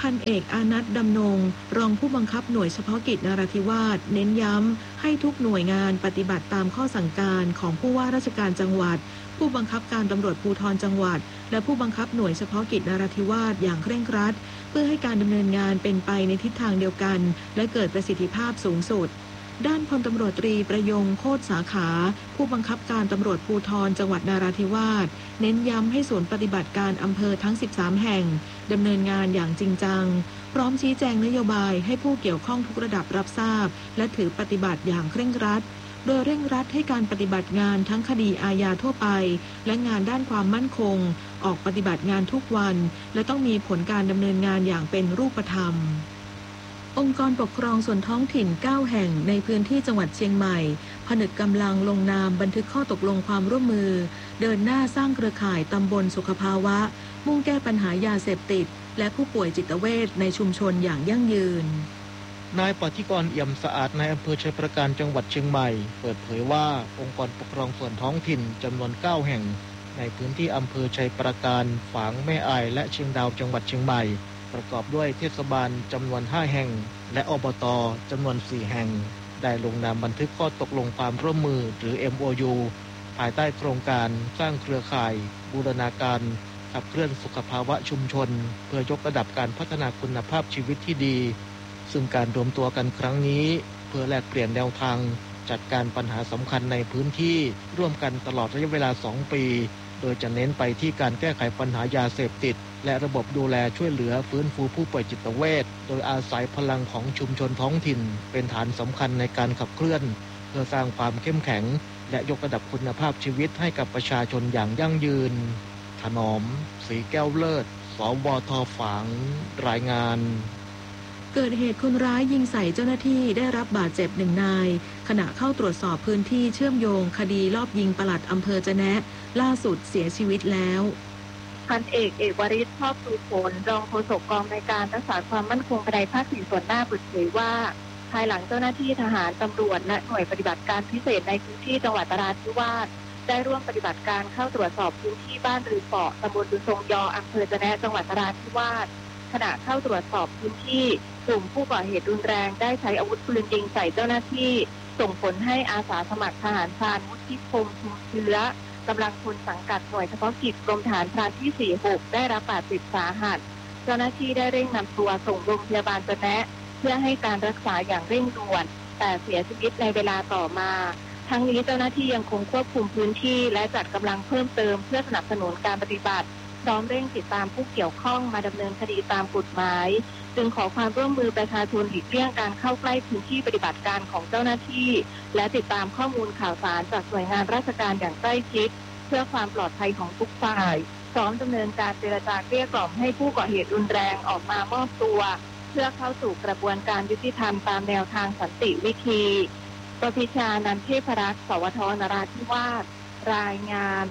พันเอกอานัทดำนงรองผู้บังคับหน่วยเฉพาะกิจนราธิวาสเน้นย้ำให้ทุกหน่วยงานปฏิบัติตามข้อสั่งการของผู้ว่าราชการจังหวัดผู้บังคับการตำรวจภูธรจังหวัดและผู้บังคับหน่วยเฉพาะกิจนราธิวาสอย่างเคร่งครัดเพื่อให้การดำเนินงานเป็นไปในทิศทางเดียวกันและเกิดประสิทธิภาพสูงสุดด้านพลตำรวจตรีประยงโคตรสาขาผู้บังคับการตำรวจภูธรจังหวัดนราธิวาสเน้นย้ำให้ศูนย์ปฏิบัติการอำเภอทั้ง13แห่งดำเนินงานอย่างจริงจังพร้อมชี้แจงนโยบายให้ผู้เกี่ยวข้องทุกระดับรับทราบและถือปฏิบัติอย่างเคร่งครัดโดยเร่งรัดให้การปฏิบัติงานทั้งคดีอาญาทั่วไปและงานด้านความมั่นคงออกปฏิบัติงานทุกวันและต้องมีผลการดำเนินงานอย่างเป็นรูปธรรมองค์กรปกครองส่วนท้องถิ่น9แห่งในพื้นที่จังหวัดเชียงใหม่ผนึกกำลังลงนามบันทึกข้อตกลงความร่วมมือเดินหน้าสร้างเครือข่ายตำบลสุขภาวะมุ่งแก้ปัญหายาเสพติดและผู้ป่วยจิตเวชในชุมชนอย่างยั่งยืนนายปฏิกรเอี่ยมสะอาดในอำเภอชัยประการจังหวัดเชียงใหม่เปิดเผยว่าองค์กรปกครองส่วนท้องถิ่นจำนวน9แห่งในพื้นที่อำเภอชัยประการฝางแม่อายและเชียงดาวจังหวัดเชียงใหม่ประกอบด้วยเทศบาลจำนวน5แห่งและอบต.จำนวน4แห่งได้ลงนามบันทึกข้อตกลงความร่วมมือหรือ MOU ภายใต้โครงการสร้างเครือข่ายบูรณาการขับเคลื่อนสุขภาวะชุมชนเพื่อยกระดับการพัฒนาคุณภาพชีวิตที่ดีซึ่งการรวมตัวกันครั้งนี้เพื่อแลกเปลี่ยนแนวทางจัดการปัญหาสำคัญในพื้นที่ร่วมกันตลอดระยะเวลา2ปีโดยจะเน้นไปที่การแก้ไขปัญหายาเสพติดและระบบดูแลช่วยเหลือฟื้นฟูผู้ป่วยจิตเวชโดยอาศัยพลังของชุมชนท้องถิ่นเป็นฐานสำคัญในการขับเคลื่อนเพื่อสร้างความเข้มแข็งและยกระดับคุณภาพชีวิตให้กับประชาชนอย่างยั่งยืนถนอมศรีแก้วเลิศสวท.ฝางรายงานเกิดเหตุคนร้ายยิงใส่เจ้าหน้าที่ได้รับบาดเจ็บ1 นายขณะเข้าตรวจสอบพื้นที่เชื่อมโยงคดีลอบยิงปลัดอำเภอจะแนะล่าสุดเสียชีวิตแล้วพันเอกเอกวริศ ชอบสุผลรองโฆษกกองในการรักษาความมั่นคงภายในภาค4ส่วนหน้าเปิดเผยว่าภายหลังเจ้าหน้าที่ทหารตำรวจและหน่วยปฏิบัติการพิเศษในพื้นที่จังหวัดนราธิวาสได้ร่วมปฏิบัติการเข้าตรวจสอบพื้นที่บ้านรือเปาะตำบลดุทรงยออำเภอจะแนะจังหวัดนราธิวาสขณะเข้าตรวจสอบพื้นที่กลุ่มผู้ก่อเหตุรุนแรงได้ใช้อาวุธปืนยิงใส่เจ้าหน้าที่ส่งผลให้อาสาสมัครทหารพรานวุฒิพงษ์ชูเชื้อกำลังพลสังกัดหน่วยเฉพาะกิจกรมทหารพรานที่46ได้รับบาดเจ็บสาหัสเจ้าหน้าที่ได้เร่งนำตัวส่งโรงพยาบาลจะแนะเพื่อให้การรักษาอย่างเร่งด่วนแต่เสียชีวิตในเวลาต่อมาทั้งนี้เจ้าหน้าที่ยังคงควบคุมพื้นที่และจัดกำลังเพิ่มเติมเพื่อสนับสนุนการปฏิบัติพร้อมเร่งติดตามผู้เกี่ยวข้องมาดำเนินคดีตามกฎหมายจึงขอความร่วมมือประชาชนหลีกเลี่ยงการเข้าใกล้พื้นที่ปฏิบัติการของเจ้าหน้าที่และติดตามข้อมูลข่าวสารจากหน่วยงานราชการอย่างใกล้ชิดเพื่อความปลอดภัยของทุกฝ่ายพร้อมดำเนินการเจรจาเกลี้ยกล่อมให้ผู้ก่อเหตุรุนแรงออกมามอบตัวเพื่อเข้าสู่กระบวนการยุติธรรมตามแนวทางสันติวิธีประพิชานันเทพรักษ์สวท.นราธิวาสรายงาน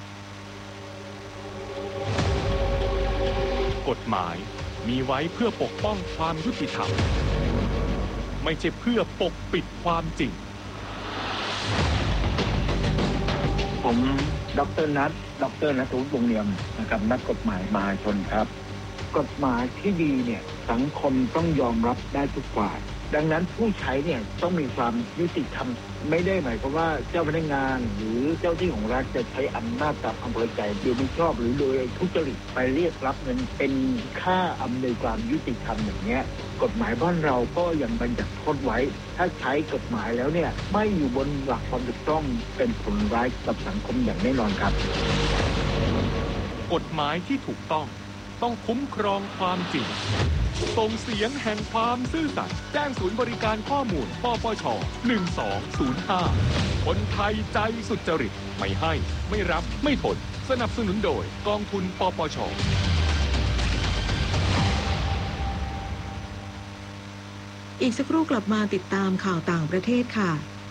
กฎหมายมีไว้เพื่อปกป้องความยุติธรรมไม่ใช่เพื่อปกปิดความจริงผมดร.นัทวุฒิวงศ์เนียมนะครับนักกฎหมายมหาชนครับกฎหมายที่ดีเนี่ยสังคมต้องยอมรับได้ทุกฝ่ายดังนั้นผู้ใช้เนี่ยต้องมีความยุติธรรมไม่ได้หมายความว่าเจ้าพนักงานหรือเจ้าที่ของรัฐจะใช้อำนาจตามอำเภอใจโดยไม่ชอบหรือโดยทุจริตไปเรียกรับเงินเป็นค่าอำนวยความยุติธรรมอย่างเงี้ยกฎหมายบ้านเราก็ยังบัญญัติโทษไว้ถ้าใช้กฎหมายแล้วเนี่ยไม่อยู่บนหลักความถูกต้องเป็นผลร้ายกับสังคมอย่างแน่นอนครับกฎหมายที่ถูกต้องคุ้มครองความจริงส่งเสียงแห่งความซื่อสัตย์แจ้งศูนย์บริการข้อมูลปปช. 1205คนไทยใจสุจริตไม่ให้ไม่รับไม่ทนสนับสนุนโดยกองทุนปปช. อีกสักครู่กลับมาติดตามข่าวต่างประเทศค่ะ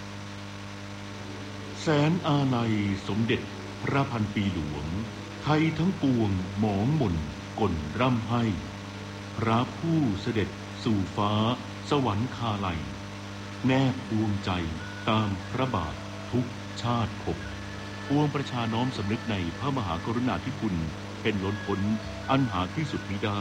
แสนอาลัยสมเด็จพระพันปีหลวงไทยทั้งปวงหมองหม่นก่นร่ำไห้พระผู้เสด็จสู่ฟ้าสวรรคาลัยแนบพวงใจตามพระบาททุกชาติภพปวงประชาน้อมสำนึกในพระมหากรุณาธิคุณเป็นล้นพ้นอันหาที่สุดมิได้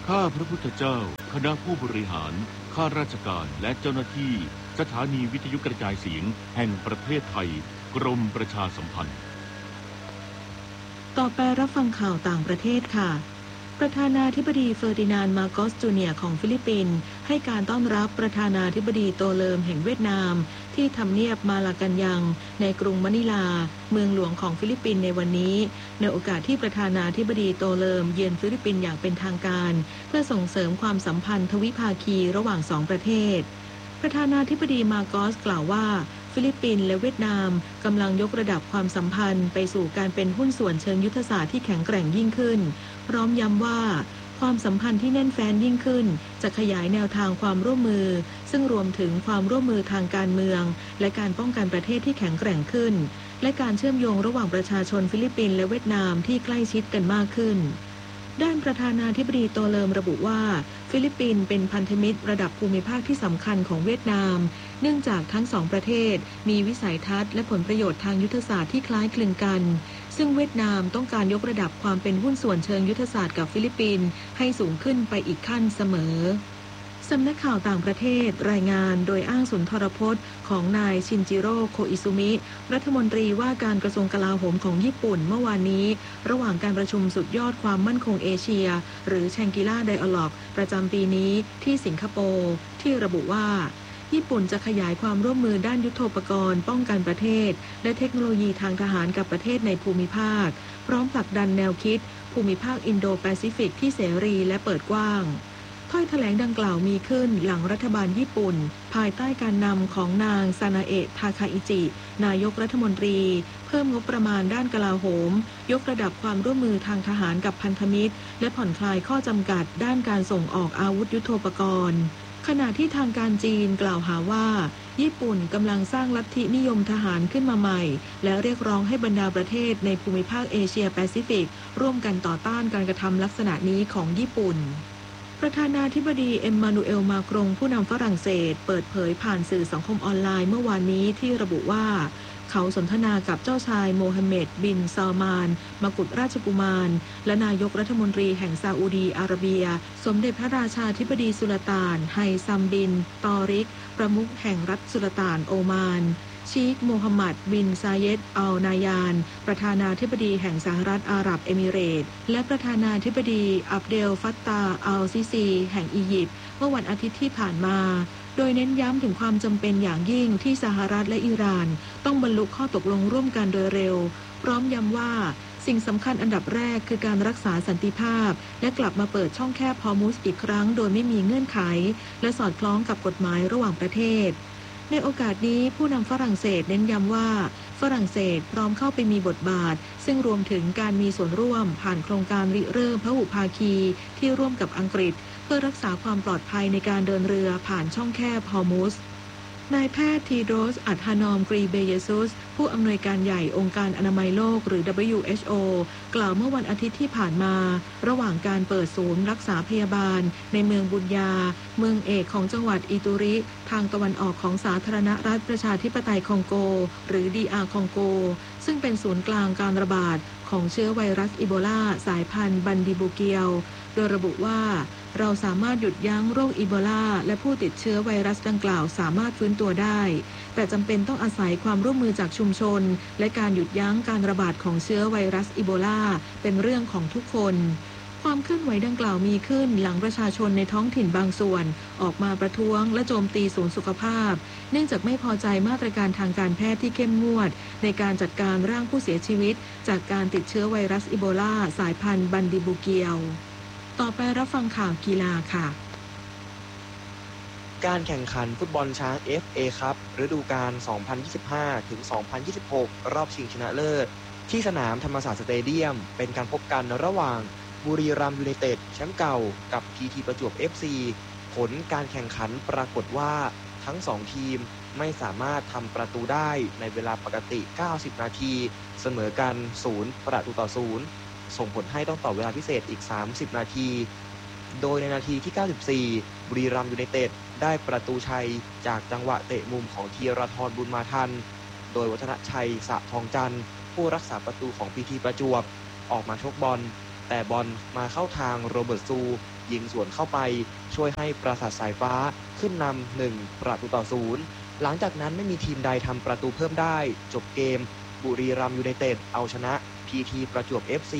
ข้าพระพุทธเจ้าคณะผู้บริหารข้าราชการและเจ้าหน้าที่สถานีวิทยุกระจายเสียงแห่งประเทศไทยกรมประชาสัมพันธ์ต่อไปรับฟังข่าวต่างประเทศค่ะประธานาธิบดีเฟอร์ดินานด์ มาโกส จูเนียร์ของฟิลิปปินส์ให้การต้อนรับประธานาธิบดีโตเลิมแห่งเวียดนามที่ทำเนียบมาลากันยังในกรุงมะนิลาเมืองหลวงของฟิลิปปินส์ในวันนี้ในโอกาสที่ประธานาธิบดีโตเลิมเยือนฟิลิปปินส์อย่างเป็นทางการเพื่อส่งเสริมความสัมพันธ์ทวิภาคีระหว่างสองประเทศประธานาธิบดีมาโกสกล่าวว่าฟิลิปปินส์และเวียดนามกำลังยกระดับความสัมพันธ์ไปสู่การเป็นหุ้นส่วนเชิงยุทธศาสตร์ที่แข็งแกร่งยิ่งขึ้นพร้อมย้ำว่าความสัมพันธ์ที่แน่นแฟ้นยิ่งขึ้นจะขยายแนวทางความร่วมมือซึ่งรวมถึงความร่วมมือทางการเมืองและการป้องกันประเทศที่แข็งแกร่งขึ้นและการเชื่อมโยงระหว่างประชาชนฟิลิปปินส์และเวียดนามที่ใกล้ชิดกันมากขึ้นด้านประธานาธิบดีโตเลิมระบุว่าฟิลิปปินส์เป็นพันธมิตรระดับภูมิภาคที่สำคัญของเวียดนามเนื่องจากทั้งสองประเทศมีวิสัยทัศน์และผลประโยชน์ทางยุทธศาสตร์ที่คล้ายคลึงกันซึ่งเวียดนามต้องการยกระดับความเป็นหุ้นส่วนเชิงยุทธศาสตร์กับฟิลิปปินส์ให้สูงขึ้นไปอีกขั้นเสมอสำนักข่าวต่างประเทศรายงานโดยอ้างสุนทรพจน์ของนายชินจิโร่ โคอิซุมิรัฐมนตรีว่าการกระทรวงกลาโหมของญี่ปุ่นเมื่อวานนี้ระหว่างการประชุมสุดยอดความมั่นคงเอเชียหรือแชงกิล่าไดอะล็อกประจำปีนี้ที่สิงคโปร์ที่ระบุว่าญี่ปุ่นจะขยายความร่วมมือด้านยุทโธปกรณ์ป้องกันประเทศและเทคโนโลยีทางทหารกับประเทศในภูมิภาคพร้อมผลักดันแนวคิดภูมิภาคอินโดแปซิฟิกที่เสรีและเปิดกว้างถ้อยแถลงดังกล่าวมีขึ้นหลังรัฐบาลญี่ปุ่นภายใต้การนำของนางซานาเอะทาคาอิจินายกรัฐมนตรีเพิ่มงบประมาณด้านกลาโหมยกระดับความร่วมมือทางทหารกับพันธมิตรและผ่อนคลายข้อจำกัดด้านการส่งออกอาวุธยุทโธปกรณ์ขณะที่ทางการจีนกล่าวหาว่าญี่ปุ่นกำลังสร้างลัทธินิยมทหารขึ้นมาใหม่และเรียกร้องให้บรรดาประเทศในภูมิภาคเอเชียแปซิฟิกร่วมกันต่อต้านการกระทำลักษณะนี้ของญี่ปุ่นประธานาธิบดีเอ็มมานูเอล มาครงผู้นำฝรั่งเศสเปิดเผยผ่านสื่อสังคมออนไลน์เมื่อวานนี้ที่ระบุว่าเขาสนทนากับเจ้าชายโมฮัมเหม็ดบินซาลมานมกุฎราชกุมารและนายกรัฐมนตรีแห่งซาอุดีอาระเบียสมเด็จพระราชาธิบดีสุลต่านไฮซัมบินตอริกประมุขแห่งรัฐสุลต่านโอมานชีคโมฮัมหมัดบินซาเยดอัลนายานประธานาธิบดีแห่งสหรัฐอาหรับเอมิเรตส์และประธานาธิบดีอับเดลฟัตตาอัลซิซีแห่งอียิปต์เมื่อวันอาทิตย์ที่ผ่านมาโดยเน้นย้ำถึงความจำเป็นอย่างยิ่งที่สหรัฐและอิหร่านต้องบรรลุข้อตกลงร่วมกันโดยเร็วพร้อมย้ำว่าสิ่งสำคัญอันดับแรกคือการรักษาสันติภาพและกลับมาเปิดช่องแคบฮอร์มุซอีกครั้งโดยไม่มีเงื่อนไขและสอดคล้องกับกฎหมายระหว่างประเทศในโอกาสนี้ผู้นำฝรั่งเศสเน้นย้ำว่าฝรั่งเศสพร้อมเข้าไปมีบทบาทซึ่งรวมถึงการมีส่วนร่วมผ่านโครงการริเริ่มพหุภาคีที่ร่วมกับอังกฤษเพื่อรักษาความปลอดภัยในการเดินเรือผ่านช่องแคบฮอร์มุซนายแพทย์ทีโดรส อัธานอม กรีเบเยซุสผู้อำนวยการใหญ่องค์การอนามัยโลกหรือ WHO กล่าวเมื่อวันอาทิตย์ที่ผ่านมาระหว่างการเปิดศูนย์รักษาพยาบาลในเมืองบุญญาเมืองเอกของจังหวัดอิตุริทางตะวันออกของสาธารณรัฐประชาธิปไตยคองโกหรือ DR คองโกซึ่งเป็นศูนย์กลางการระบาดของเชื้อไวรัสอีโบลาสายพันธุ์บันดิบูเกียวโดยระบุว่าเราสามารถหยุดยั้งโรคอีโบลาและผู้ติดเชื้อไวรัสดังกล่าวสามารถฟื้นตัวได้แต่จำเป็นต้องอาศัยความร่วมมือจากชุมชนและการหยุดยั้งการระบาดของเชื้อไวรัสอีโบลาเป็นเรื่องของทุกคนความเคลื่อนไหวดังกล่าวมีขึ้นหลังประชาชนในท้องถิ่นบางส่วนออกมาประท้วงและโจมตีศูนย์สุขภาพเนื่องจากไม่พอใจมาตรการทางการแพทย์ที่เข้มงวดในการจัดการร่างผู้เสียชีวิตจากการติดเชื้อไวรัสอีโบลาสายพันธุ์บันดิบูเกียวต่อไปรับฟังข่าวกีฬาค่ะการแข่งขันฟุตบอลช้าง FA ครับฤดูกาล 2025 ถึง 2026 รอบชิงชนะเลิศที่สนามธรรมศาสตร์สเตเดียมเป็นการพบกันระหว่างบุรีรัมย์ยูไนเต็ดแชมป์เก่ากับ PT ประจวบ FC ผลการแข่งขันปรากฏว่าทั้ง2ทีมไม่สามารถทำประตูได้ในเวลาปกติ 90 นาทีเสมอกัน0-0ส่งผลให้ต้องต่อเวลาพิเศษอีก30นาทีโดยในนาทีที่94บุรีรัมย์ยูไนเต็ดได้ประตูชัยจากจังหวะเตะมุมของธีรทรบุญมาทันโดยวัฒนชัยสะทองจันทร์ผู้รักษาประตูของพีทีประจวบออกมาชกบอลแต่บอลมาเข้าทางโรเบิร์ตซูยิงสวนเข้าไปช่วยให้ปราสาทสายฟ้าขึ้นนำ1-0หลังจากนั้นไม่มีทีมใดทำประตูเพิ่มได้จบเกมบุรีรัมย์ยูไนเต็ดเอาชนะพีทีประจวบ FC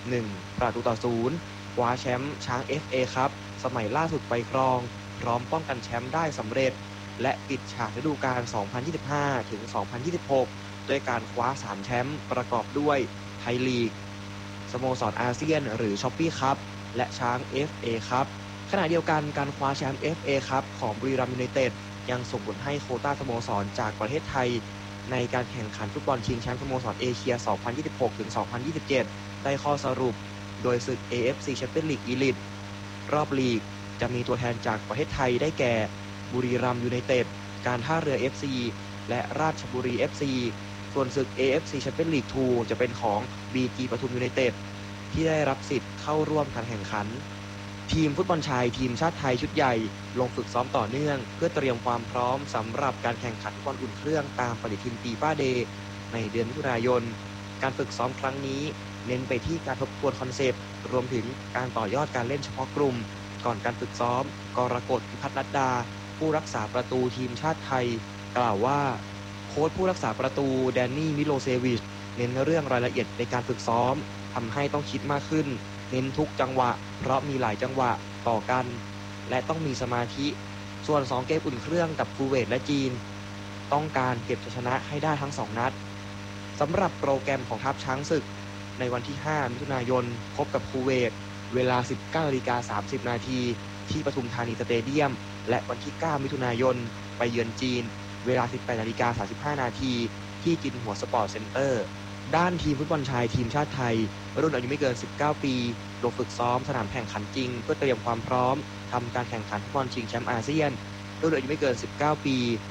1-0คว้าแชมป์ช้าง FA ครับสมัยล่าสุดไปครองพร้อมป้องกันแชมป์ได้สำเร็จและปิดฉากฤดูกาล 2025 ถึง 2026 ด้วยการคว้า3แชมป์ประกอบด้วยไทยลีกสโมสรอาเซียนหรือช้อปปี้คัพและช้าง FA ครับขณะเดียวกันการคว้าแชมป์ FA ครับของบุรีรัมย์ยูไนเต็ดยังส่งผลให้โควต้าสโมสรจากประเทศไทยในการแข่งขันฟุตบอลชิงแชมป์สโมสรเอเชีย 2026 ถึง 2027 ได้ข้อสรุปโดยศึก AFC Champions League Elite รอบลีกจะมีตัวแทนจากประเทศไทยได้แก่บุรีรัมย์ยูไนเต็ดการท่าเรือ FC และราชบุรี FC ส่วนศึก AFC Champions League 2 จะเป็นของ BG ปทุมยูไนเต็ดที่ได้รับสิทธิ์เข้าร่วมการแข่งขันทีมฟุตบอลชายทีมชาติไทยชุดใหญ่ลงฝึกซ้อมต่อเนื่องเพื่อเตรียมความพร้อมสำหรับการแข่งขันฟุตบอลอุ่นเครื่องตามปฏิทินฟีฟ่าเดย์ในเดือนมิถุนายนการฝึกซ้อมครั้งนี้เน้นไปที่การทบทวนคอนเซปต์รวมถึงการต่อยอดการเล่นเฉพาะกลุ่มก่อนการฝึกซ้อมกรกฎ พิพัฒน์รัตดาผู้รักษาประตูทีมชาติไทยกล่าวว่าโค้ชผู้รักษาประตูแดนนี่มิโลเซวิชเน้นเรื่องรายละเอียดในการฝึกซ้อมทำให้ต้องคิดมากขึ้นเน้นทุกจังหวะเพราะมีหลายจังหวะต่อกันและต้องมีสมาธิส่วน2เกมอุ่นเครื่องกับคูเวตและจีนต้องการเก็บชัยชนะให้ได้ทั้ง2นัดสำหรับโปรแกรมของทัพช้างศึกในวันที่5มิถุนายนพบกับคูเวตเวลา 19:30 นาทีที่ปทุมธานีสเตเดียมและวันที่9มิถุนายนไปเยือนจีนเวลา 18:35 นาทีที่จินหัวสปอร์ตเซ็นเตอร์ด้านทีมฟุตบอลชายทีมชาติไทยรุ่นอายุไม่เกิน19ปีลงฝึกซ้อมสนามแข่งขันจริงเพื่อเตรียมความพร้อมทำการแข่งขันฟุตบอลชิงแชมป์อาเซียนรุ่นอายุไม่เกิน19ปี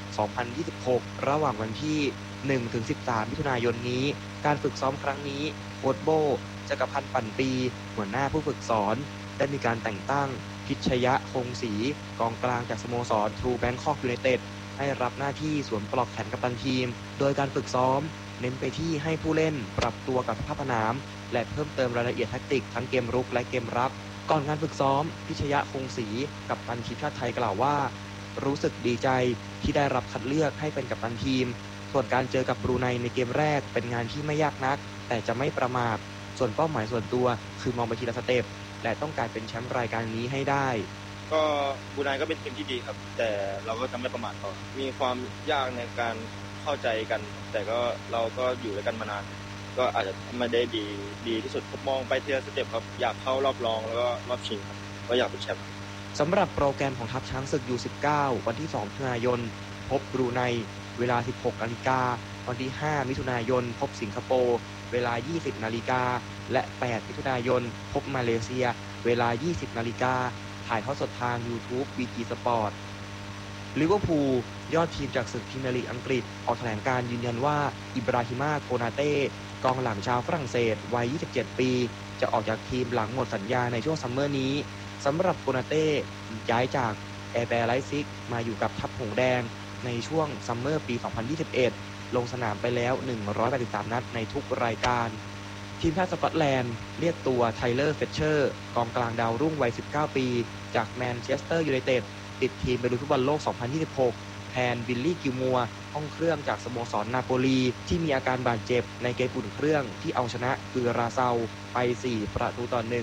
2026 ระหว่างวันที่ 1-13 มิถุนายนนี้การฝึกซ้อมครั้งนี้โค้ชโบจักรพันธ์ปั่นปีหัวหน้าผู้ฝึกสอนได้มีการแต่งตั้งพิชยะคงศรีกองกลางจากสโมสรทรูแบงคอกยูไนเต็ดให้รับหน้าที่สวมปลอกแขนกัปตันทีมโดยการฝึกซ้อมเน้นไปที่ให้ผู้เล่นปรับตัวกับสภาพสนามและเพิ่มเติมรายละเอียดแทคติกทั้งเกมรุกและเกมรับก่อนการฝึกซ้อมพิชยะคงศรีกัปตันทีมชาติไทยกล่าวว่ารู้สึกดีใจที่ได้รับคัดเลือกให้เป็นกัปตันทีมส่วนการเจอกับบรูไนในเกมแรกเป็นงานที่ไม่ยากนักแต่จะไม่ประมาทส่วนเป้าหมายส่วนตัวคือมองไปทีละสเต็ปและต้องการเป็นแชมป์รายการนี้ให้ได้ก็บรูไนก็เป็นทีมที่ดีครับแต่เราก็จะไม่ประมาทต่อมีความยากในการเข้าใจกันแต่ก็เราก็อยู่ด้วยกันมานานก็อาจจะไม่ได้ดีที่สุดผมมองไปทีละสเต็ปครับอยากเข้ารอบรองแล้วก็รอบชิงครับก็อยากเป็นแชมป์สำหรับโปรแกรมของทัพช้างศึก U19 วันที่2มิถุนายนพบบรูไนเวลา 16 นาฬิกาวันที่5มิถุนายนพบสิงคโปร์เวลา 20 นาฬิกาและ8มิถุนายนพบมาเลเซียเวลา 20 นาฬิกาถ่ายทอดสดทาง YouTube BG Sport ลิเวอร์พูลยอดทีมจากศึกพรีเมียร์ลีกอังกฤษออกแถลงการยืนยันว่าอิบราฮิมาโกนาเต้กองหลังชาวฝรั่งเศสวัย 27 ปีจะออกจากทีมหลังหมดสัญญาในช่วงซัมเมอร์นี้สำหรับโกนาเต้ย้ายจากแอร์แบร์ไลซิกมาอยู่กับทัพหงส์แดงในช่วงซัมเมอร์ปี 2021 ลงสนามไปแล้ว 183 นัดในทุกรายการทีมชาติสกอตแลนด์เรียกตัวไทเลอร์เฟเชอร์กองกลางดาวรุ่งวัย 19 ปีจากแมนเชสเตอร์ยูไนเต็ดติดทีมไปลุยฟุตบอลโลก 2026 แทนบิลลี่กิลมัวร์ห้องเครื่องจากสโมสรนาโปลีที่มีอาการบาดเจ็บในเกมอุ่นเครื่องที่เอาชนะคือราเซาไป 4-1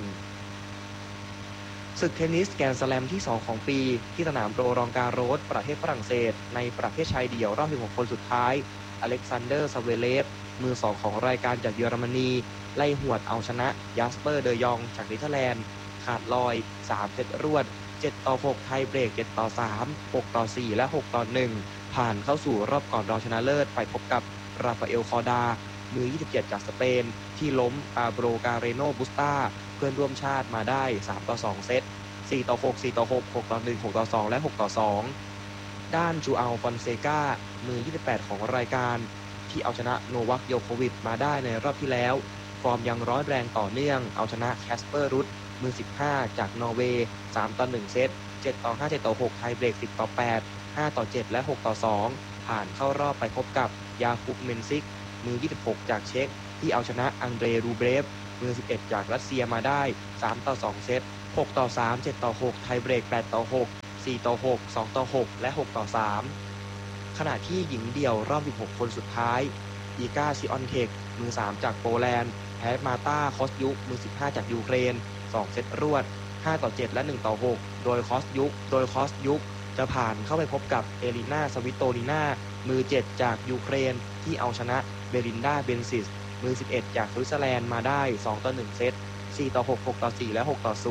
ศึกเทนนิสแกรนด์สแลมที่ 2 ของปีที่สนามโรลองการโรสประเทศฝรั่งเศสในประเภทชายเดี่ยวรอบ 16 คนสุดท้ายอเล็กซานเดอร์ซาเวเลฟมือ 2 ของรายการจากเยอรมนีไล่หวดเอาชนะยัสเปอร์เดยองจากเนเธอร์แลนด์ขาดลอย3เซตรวด7-6ไทยเบรก7-3 6-4 และ 6-1 ผ่านเข้าสู่รอบก่อนรองชนะเลิศไปพบกับราฟาเอลคอร์ดามือ 27 จากสเปนที่ล้มอาโบรการเรโนบุสตาเพื่อนร่วมชาติมาได้ 3-2 เซต 4-6 4-6 6-1 6-2 และ 6-2 ด้านจูอัลฟอนเซกามือ 28 ของรายการที่เอาชนะโนวัคโยโควิชมาได้ในรอบที่แล้วฟอร์มยังร้อนแรงต่อเนื่องเอาชนะแคสเปอร์รุตมือ 15 จากนอร์เวย์ 3-1 เซต 7-5 7-6 ไทยเบรก 10-8 5-7 และ 6-2 ผ่านเข้ารอบไปพบกับยาคุปเมนซิกมือ 26 จากเช็กที่เอาชนะอังเดรรูเบรฟมือ 11 จากรัสเซียมาได้ 3-2 เซต 6-3 7-6ไทยเบรก8-6 4-6 2-6และ6-3ขณะที่หญิงเดี่ยวรอบ16คนสุดท้ายอีกาซิออนเทคมือ3จากโปแลนด์แพ้มาตาคอสยุกมือ15จากยูเครน2เซตรวด5-7และ1-6โดยคอสยุกจะผ่านเข้าไปพบกับเอลิน่าสวิโตลีนามือ7จากยูเครนที่เอาชนะเบลินดาเบนซิสมือ11จากสวิตเซอร์แลนด์มาได้2-1เซต4-6 6-4และ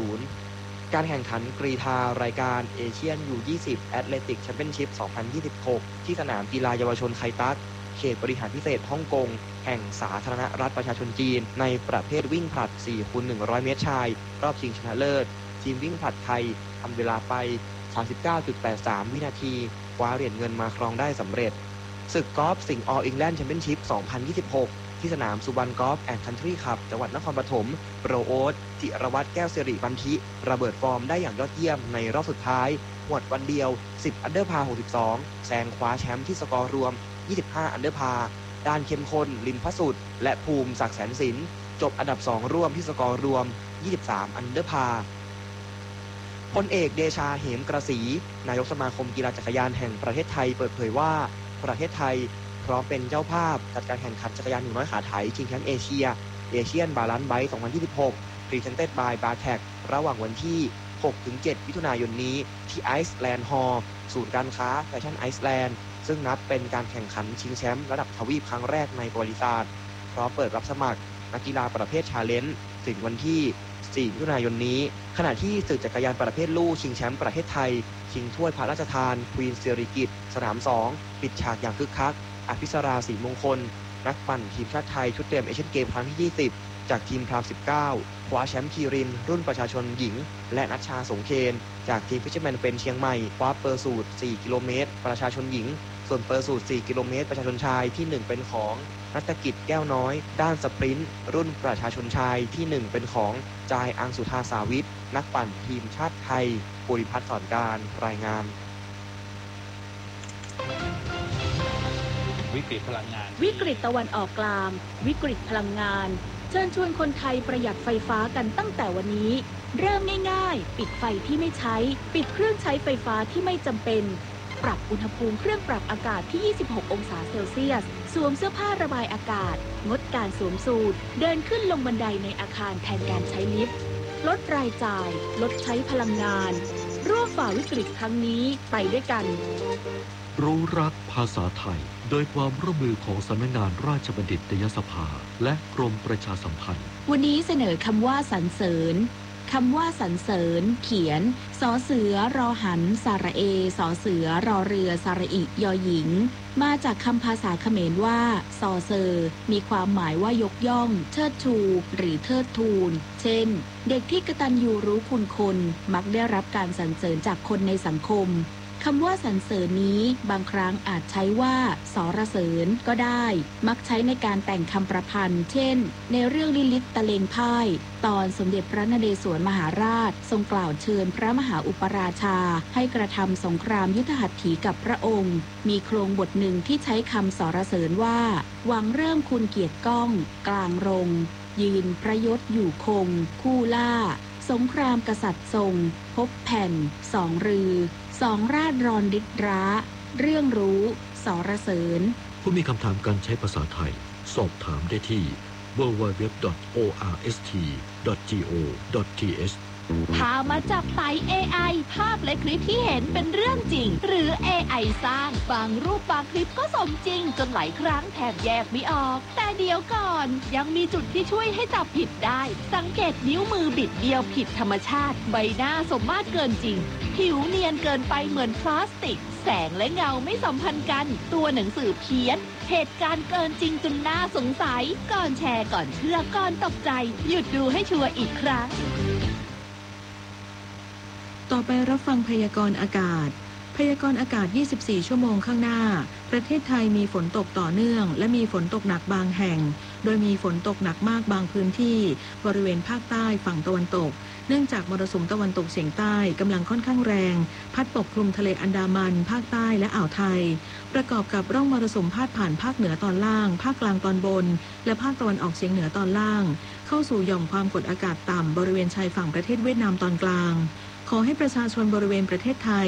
6-0การแข่งขันกรีฑารายการเอเชียนU20 แอตเลติกแชมเปี้ยนชิพ 2026 ที่สนามกีฬาเยาวชนไคตัสเขตบริหารพิเศษฮ่องกงแห่งสาธารณรัฐประชาชนจีนในประเภทวิ่งผลัด 4x100 เมตรชายรอบชิงชนะเลิศทีมวิ่งผลัดไทยทำเวลาไป 39.83 วินาทีคว้าเหรียญเงินมาครองได้สำเร็จศึกกอล์ฟสิงห์ออลอิงแลนด์แชมเปี้ยนชิพ 2026 ที่สนามสุวรรณกอล์ฟแอนด์คันทรีคลับจังหวัดนครปฐมโปรโอ๊ตจิรวัตรแก้วสิริบันทิระเบิดฟอร์มได้อย่างยอดเยี่ยมในรอบสุดท้ายหวดวันเดียว10อันเดอร์พา62แซงคว้าแชมป์ที่สกอร์รวม25อันเดอร์พาด้านเข้มข้นลินพสุดและภูมิศักดิ์แสนสินจบอันดับ2ร่วมที่สกอร์รวม23อันเดอร์พาพลเอกเดชาเหมกระศรีนายกสมาคมกีฬาจักรยานแห่งประเทศไทยเปิดเผยว่าประเทศไทยพร้อมเป็นเจ้าภาพจัดการแข่งขันจักรยาน100ขาไถชิงแชมป์เอเชียเอเชียนบาลานซ์ไบค์ 2026 Presented by Bartec ระหว่างวันที่ 6-7 มิถุนายนนี้ที่ไอซ์แลนด์ฮอลล์ศูนย์การค้าแฟชั่นไอซ์แลนด์ซึ่งนับเป็นการแข่งขันชิงแชมป์ระดับทวีปครั้งแรกในประวัติศาสตร์พร้อมเปิดรับสมัครนักกีฬาประเภทชาเลนจ์ถึงวันที่ 4 มิถุนายนนี้ขณะที่ศึกจักรยานประเภทลู่ชิงแชมป์ประเทศไทยชิงถ้วยพระราชทานควีนสิริกิติ์สนาม 2 ปิดฉากอย่างคึกคักอภิสราศรีมงคลนักปั่นทีมชาติไทยชุดเตรียมเอเชียนเกมครั้งที่ 20 จากทีมพราม 19 คว้าแชมป์คีรินรุ่นประชาชนหญิงและนัชชาสงเคนจากทีมฟิชเชอร์แมนเป็นเชียงใหม่คว้าเปอร์สูตร 4 กิโลเมตรประชาชนหญิงส่วนเปอร์สูตร 4 กิโลเมตรประชาชนชายที่ 1 เป็นของนัฐกิจแก้วน้อยด้านสปรินต์รุ่นประชาชนชายที่ 1 เป็นของจายอังสุธาสาวิทนักปั่นทีมชาติไทยภูริพัฒน์สอนการรายงานวิกฤตพลังงานวิกฤตตะวันออกกลางวิกฤตพลังงานเชิญชวนคนไทยประหยัดไฟฟ้ากันตั้งแต่วันนี้เริ่มง่ายๆปิดไฟที่ไม่ใช้ปิดเครื่องใช้ไฟฟ้าที่ไม่จำเป็นปรับอุณหภูมิเครื่องปรับอากาศที่ 26 องศาเซลเซียสสวมเสื้อผ้าระบายอากาศงดการสวมสูทเดินขึ้นลงบันไดในอาคารแทนการใช้ลิฟต์ลดรายจ่ายลดใช้พลังงานร่วมฝ่าวิกฤตครั้งนี้ไปด้วยกันรู้รักภาษาไทยโดยความร่วมมือของสำนักงานราชบัณฑิตยสภาและกรมประชาสัมพันธ์วันนี้เสนอคำว่าสรรเสริญคำว่าสรรเสริญเขียนสอเสือรอหันสระเอสอเสือรอเรือสระอิยอหญิงมาจากคำภาษาเขมรว่าซอเซอร์มีความหมายว่ายกย่องเชิดชูหรือเทิดทูนเช่นเด็กที่กตัญญูรู้คุณคนมักได้รับการสรรเสริญจากคนในสังคมคำว่าสรรเสริญนี้บางครั้งอาจใช้ว่าสรเสริญก็ได้มักใช้ในการแต่งคำประพันธ์เช่นในเรื่องลิลิตตะเลงพ่ายตอนสมเด็จพระนเรศวรมหาราชทรงกล่าวเชิญพระมหาอุปราชาให้กระทำสงครามยุทธหัตถีกับพระองค์มีโครงบทหนึ่งที่ใช้คำสรเสริญว่าหวังเริ่มคุณเกียรติก้องกลางรงยืนพระยศอยู่คงคู่ล่าสงครามกษัตริย์ทรงพบแผ่นสองรือสองราชรอนดิดร้าเรื่องรู้สรเสริญผู้มีคำถามการใช้ภาษาไทยสอบถามได้ที่ www.orst.go.th พามาจับไต่ AI ภาพและคลิปที่เห็นเป็นเรื่องจริงหรือ AI สร้างบางรูปบางคลิปก็สมจริงจนหลายครั้งแทบแยกไม่ออกแต่เดี๋ยวก่อนยังมีจุดที่ช่วยให้จับผิดได้สังเกตนิ้วมือบิดเบี้ยวผิดธรรมชาติใบหน้าสมมาตรเกินจริงผิวเนียนเกินไปเหมือนพลาสติกแสงและเงาไม่สัมพันธ์กันตัวหนังสือเพี้ยนเหตุการณ์เกินจริงจนน่าสงสัยก่อนแชร์ก่อนเชื่อก่อนตกใจหยุดดูให้ชัวร์อีกครั้งต่อไปรับฟังพยากรณ์อากาศพยากรณ์อากาศ 24 ชั่วโมงข้างหน้าประเทศไทยมีฝนตกต่อเนื่องและมีฝนตกหนักบางแห่งโดยมีฝนตกหนักมากบางพื้นที่บริเวณภาคใต้ฝั่งตะวันตกเนื่องจากมรสุมตะวันตกเฉียงใต้กำลังค่อนข้างแรงพัดปกคลุมทะเลอันดามันภาคใต้และอ่าวไทยประกอบกับร่องมรสุมพาดผ่านภาคเหนือตอนล่างภาคกลางตอนบนและภาคตะวันออกเฉียงเหนือตอนล่างเข้าสู่หย่อมความกดอากาศต่ำบริเวณชายฝั่งประเทศเวียดนามตอนกลางขอให้ประชาชนบริเวณประเทศไทย